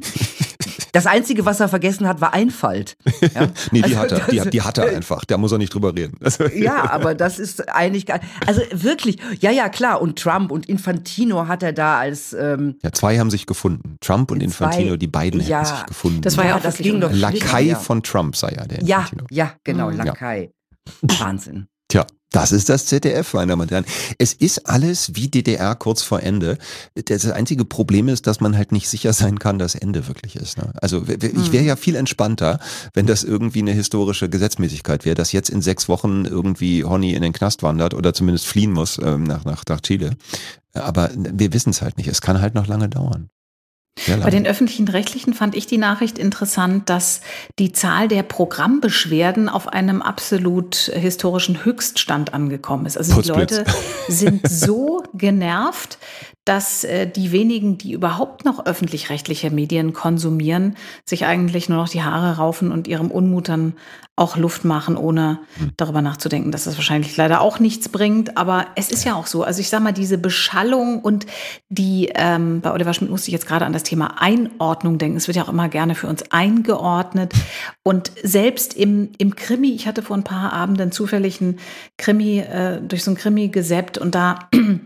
Das Einzige, was er vergessen hat, war Einfalt. Ja? Nee, die Also hat er, die, das- hat- die hat er einfach. Da muss er nicht drüber reden. Also, Ja, aber das ist Einigkeit. Also wirklich, ja, ja, klar. Und Trump und Infantino hat er da als ähm, ja, zwei haben sich gefunden. Trump und Zwei, Infantino, die beiden ja. hätten sich gefunden. Das war ja Ja, auch das wirklich ging doch unheimlich. Lakai ja. von Trump sei ja der ja, Infantino. ja, genau, Mhm. Lakai. Wahnsinn. Tja, das ist das Z D F, meine Damen und Herren. Es ist alles wie D D R kurz vor Ende. Das einzige Problem ist, dass man halt nicht sicher sein kann, dass Ende wirklich ist. Ne? Also w- w- ich wäre ja viel entspannter, wenn das irgendwie eine historische Gesetzmäßigkeit wäre, dass jetzt in sechs Wochen irgendwie Honey in den Knast wandert oder zumindest fliehen muss ähm, nach, nach, nach Chile. Aber wir wissen es halt nicht. Es kann halt noch lange dauern. Sehr Bei lange. den öffentlichen Rechtlichen fand ich die Nachricht interessant, dass die Zahl der Programmbeschwerden auf einem absolut historischen Höchststand angekommen ist. Also die Putzblitz. Leute sind so genervt, dass äh, die wenigen, die überhaupt noch öffentlich-rechtliche Medien konsumieren, sich eigentlich nur noch die Haare raufen und ihrem Unmut dann auch Luft machen, ohne darüber nachzudenken, dass das wahrscheinlich leider auch nichts bringt. Aber es ist ja auch so. Also ich sag mal, diese Beschallung und die, ähm, bei Oliver Schmidt musste ich jetzt gerade an das Thema Einordnung denken. Es wird ja auch immer gerne für uns eingeordnet. Und selbst im, im Krimi, ich hatte vor ein paar Abenden zufällig einen Krimi, äh, durch so einen Krimi gesäppt und da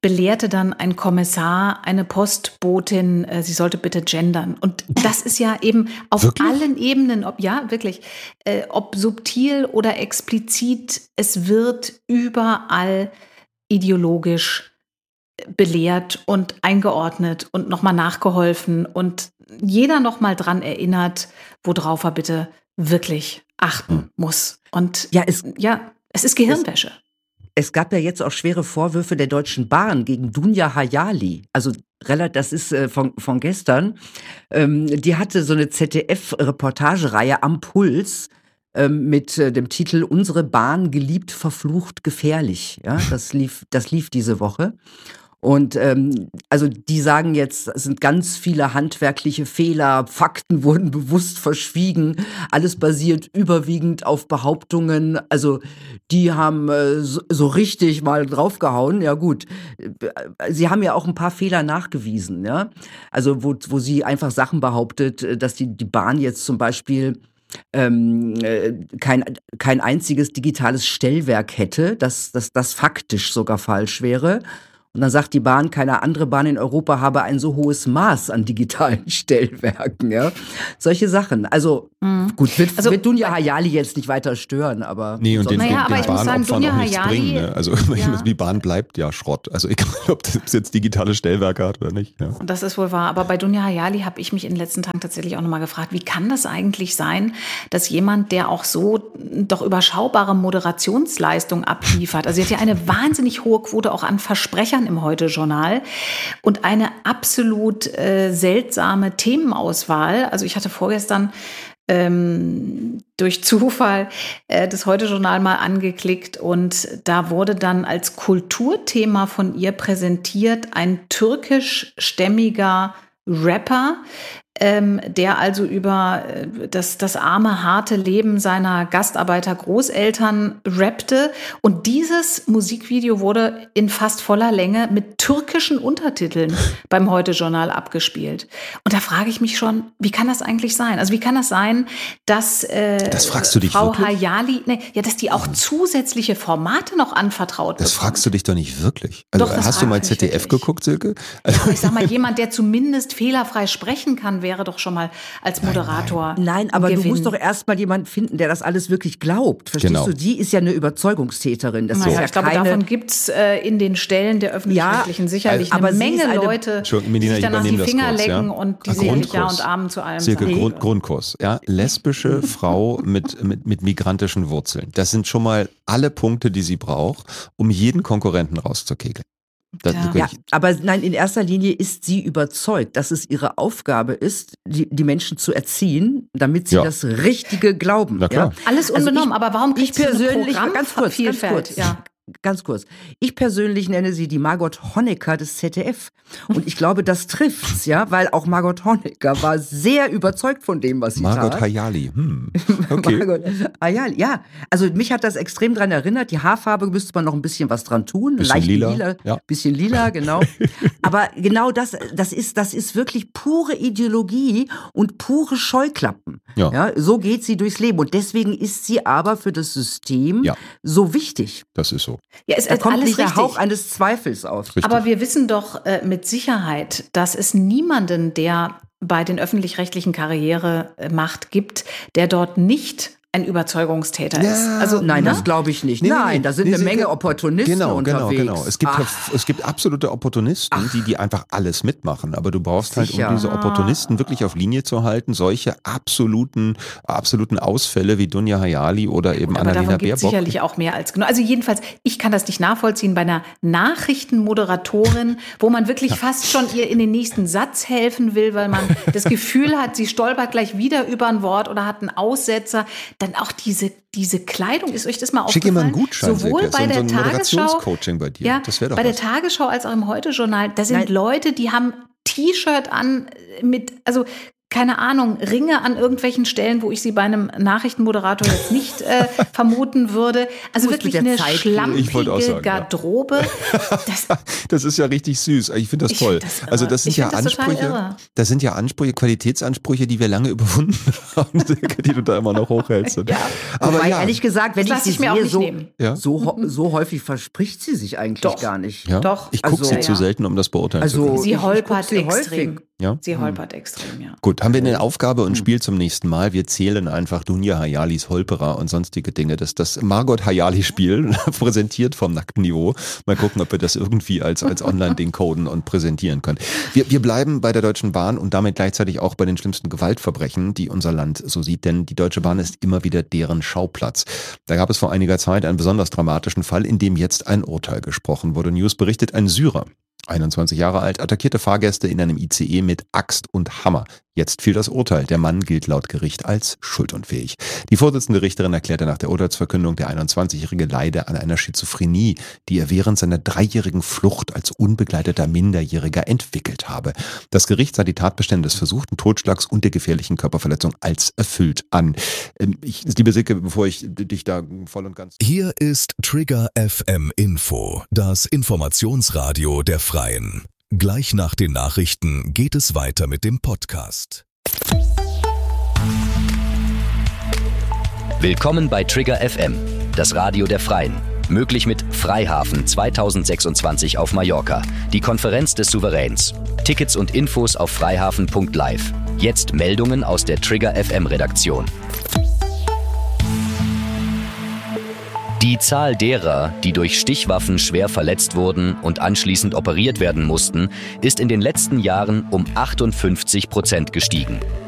belehrte dann ein Kommissar eine Postbotin, äh, sie sollte bitte gendern. Und das ist ja eben auf Wirklich? allen Ebenen, ob ja, wirklich, äh, ob subtil oder explizit, es wird überall ideologisch belehrt und eingeordnet und nochmal nachgeholfen und jeder nochmal dran erinnert, worauf er bitte wirklich achten muss. Und Ja, es, ja, es ist Gehirnwäsche. es gab ja jetzt auch schwere Vorwürfe der Deutschen Bahn gegen Dunja Hayali. Also rela- das ist äh, von, von gestern. Ähm, die hatte so eine Z D F-Reportagereihe am Puls ähm, mit äh, dem Titel Unsere Bahn geliebt, verflucht, gefährlich. Ja, das lief, das lief diese Woche. Und ähm, also die sagen jetzt, es sind ganz viele handwerkliche Fehler, Fakten wurden bewusst verschwiegen, alles basiert überwiegend auf Behauptungen. Also die haben äh, so, so richtig mal draufgehauen. Ja gut, sie haben ja auch ein paar Fehler nachgewiesen. Ja, also wo, wo sie einfach Sachen behauptet, dass die, die Bahn jetzt zum Beispiel ähm, äh, kein, kein einziges digitales Stellwerk hätte, dass, dass das faktisch sogar falsch wäre. Und dann sagt die Bahn, keine andere Bahn in Europa habe ein so hohes Maß an digitalen Stellwerken. Ja? Solche Sachen. Also mhm. gut, wird, also, wird Dunja Hayali jetzt nicht weiter stören, aber... Nee, und den, naja, den, den Bahnopfern sagen, auch nichts Hayali, bringen. Ne? Also ja. die Bahn bleibt ja Schrott. Also egal, ob es jetzt digitale Stellwerke hat oder nicht. Ja. Das ist wohl wahr. Aber bei Dunja Hayali habe ich mich in den letzten Tagen tatsächlich auch nochmal gefragt, wie kann das eigentlich sein, dass jemand, der auch so doch überschaubare Moderationsleistung abliefert, also sie hat ja eine wahnsinnig hohe Quote auch an Versprechern im Heute-Journal und eine absolut äh, seltsame Themenauswahl. Also ich hatte vorgestern ähm, durch Zufall äh, das Heute-Journal mal angeklickt und da wurde dann als Kulturthema von ihr präsentiert ein türkischstämmiger Rapper, ähm, der also über äh, das, das arme, harte Leben seiner Gastarbeiter-Großeltern rappte. Und dieses Musikvideo wurde in fast voller Länge mit türkischen Untertiteln beim Heute-Journal abgespielt. Und da frage ich mich schon, wie kann das eigentlich sein? Also wie kann das sein, dass äh, das fragst du dich Frau wirklich? Hayali, nee, ja, dass die auch zusätzliche Formate noch anvertraut Das bekommt. fragst du dich doch nicht wirklich. Also Doch, das hast du mal frag ich mich Z D F wirklich. geguckt, Silke? Also, Ich sag mal, jemand, der zumindest fehlerfrei sprechen kann, wäre doch schon mal als Moderator. Nein, aber ein du Gewinn. musst doch erstmal jemanden finden, der das alles wirklich glaubt. Verstehst Genau. du? Die ist ja eine Überzeugungstäterin. Das Naja, ist ja ich glaube, keine... davon gibt es äh, in den Stellen der Öffentlich-Rechtlichen Ja, sicherlich aber eine sie Menge ist eine- Leute, Entschuldigung, die Melina, sich ich danach die übernehme das Finger kurz, lecken ja? und die Ah, sicherlich Ja Grundkurs. und Amen zu allem Silke, sagen. Grund, Grundkurs. Ja? Lesbische Frau mit, mit, mit migrantischen Wurzeln. Das sind schon mal alle Punkte, die sie braucht, um jeden Konkurrenten rauszukegeln. Das, Ja. das Ja, ich, aber nein, in erster Linie ist sie überzeugt, dass es ihre Aufgabe ist, die, die Menschen zu erziehen, damit sie Ja. das Richtige glauben. Na klar. Ja? Alles Also unbenommen, ich- aber warum Ich kriegt sie so eine persönlich, ganz kurz, ganz Programmvielfalt? kurz, Ja. ganz kurz. Ich persönlich nenne sie die Margot Honecker des Z D F. Und ich glaube, das trifft's, ja, weil auch Margot Honecker war sehr überzeugt von dem, was sie Margot tat. Hayali. Hm. Okay. Margot Hayali, ja. Also mich hat das extrem dran erinnert. Die Haarfarbe müsste man noch ein bisschen was dran tun. Bisschen Leicht lila, lila, ja. bisschen lila, genau. Aber genau das, das ist, das ist wirklich pure Ideologie und pure Scheuklappen. Ja. Ja, so geht sie durchs Leben. Und deswegen ist sie aber für das System Ja. so wichtig. Das ist so. Ja, ist Da kommt alles nicht der richtig. Hauch eines Zweifels auf. Richtig. Aber wir wissen doch äh, mit Sicherheit, dass es niemanden, der bei den öffentlich-rechtlichen Karriere äh, macht, gibt, der dort nicht ein Überzeugungstäter Ja, ist. Also, Nein, ne? das glaube ich nicht. Nee, nee, Nein, nee. da sind Nee, eine sie- Menge Opportunisten Genau, genau, unterwegs. genau. Es gibt, Ach, es gibt absolute Opportunisten, die, die einfach alles mitmachen. Aber du brauchst halt, Sicher. um diese Opportunisten wirklich auf Linie zu halten, solche absoluten, absoluten Ausfälle wie Dunja Hayali oder eben Aber Annalena davon gibt es Baerbock. sicherlich auch mehr als genug. Also jedenfalls, ich kann das nicht nachvollziehen bei einer Nachrichtenmoderatorin, wo man wirklich fast schon ihr in den nächsten Satz helfen will, weil man das Gefühl hat, sie stolpert gleich wieder über ein Wort oder hat einen Aussetzer. Dann auch diese, diese Kleidung, ist euch das mal Schick ihr mal aufgefallen? einen Gutschein, Sowohl Silke. bei so, der so ein Tagesschau, Moderationscoaching bei dir. ja, Das wäre doch bei der was. Tagesschau als auch im Heute-Journal, da sind Nein. Leute, die haben T-Shirt an mit, also keine Ahnung, Ringe an irgendwelchen Stellen, wo ich sie bei einem Nachrichtenmoderator jetzt nicht äh, vermuten würde. Also wirklich eine Ich schlampige wollte auch sagen, Garderobe. Ja. Das, das ist ja richtig süß. Ich finde das Ich toll. find das irre. Also das sind Ich ja find das total Ansprüche, irre. das sind ja Ansprüche, Qualitätsansprüche, die wir lange überwunden haben, die du da immer noch hochhältst. Ja. Aber Wobei, ja. ehrlich gesagt, wenn Das ich lass sie ich mir auch sehe, nicht so, nehmen. Ja. so, so häufig verspricht sie sich eigentlich Doch. gar nicht. Ja? Doch. Ich gucke Also- sie zu Ja. selten, um das beurteilen zu Also- können. Sie ich- ich holpert guck sie extrem. häufig. Ja? Sie holpert extrem, ja. Gut, haben wir eine Aufgabe und Spiel zum nächsten Mal. Wir zählen einfach Dunja Hayalis Holperer und sonstige Dinge. Das das Margot Hayali-Spiel, präsentiert vom nackten Niveau. Mal gucken, ob wir das irgendwie als, als Online-Ding coden und präsentieren können. Wir, wir bleiben bei der Deutschen Bahn und damit gleichzeitig auch bei den schlimmsten Gewaltverbrechen, die unser Land so sieht. Denn die Deutsche Bahn ist immer wieder deren Schauplatz. Da gab es vor einiger Zeit einen besonders dramatischen Fall, in dem jetzt ein Urteil gesprochen wurde. News berichtet, ein Syrer, einundzwanzig Jahre alt, attackierte Fahrgäste in einem I C E mit Axt und Hammer. Jetzt fiel das Urteil. Der Mann gilt laut Gericht als schuldunfähig. Die Vorsitzende Richterin erklärte nach der Urteilsverkündung, der einundzwanzigjährige leide an einer Schizophrenie, die er während seiner dreijährigen Flucht als unbegleiteter Minderjähriger entwickelt habe. Das Gericht sah die Tatbestände des versuchten Totschlags und der gefährlichen Körperverletzung als erfüllt an. Ähm, Ich, liebe Silke, bevor ich dich da voll und ganz... Hier ist Trigger F M Info, das Informationsradio der Freien. Gleich nach den Nachrichten geht es weiter mit dem Podcast. Willkommen bei Trigger F M, das Radio der Freien. Möglich mit Freihafen zweitausendsechsundzwanzig auf Mallorca, die Konferenz des Souveräns. Tickets und Infos auf freihafen punkt live. Jetzt Meldungen aus der Trigger F M Redaktion. Die Zahl derer, die durch Stichwaffen schwer verletzt wurden und anschließend operiert werden mussten, ist in den letzten Jahren um achtundfünfzig Prozent gestiegen.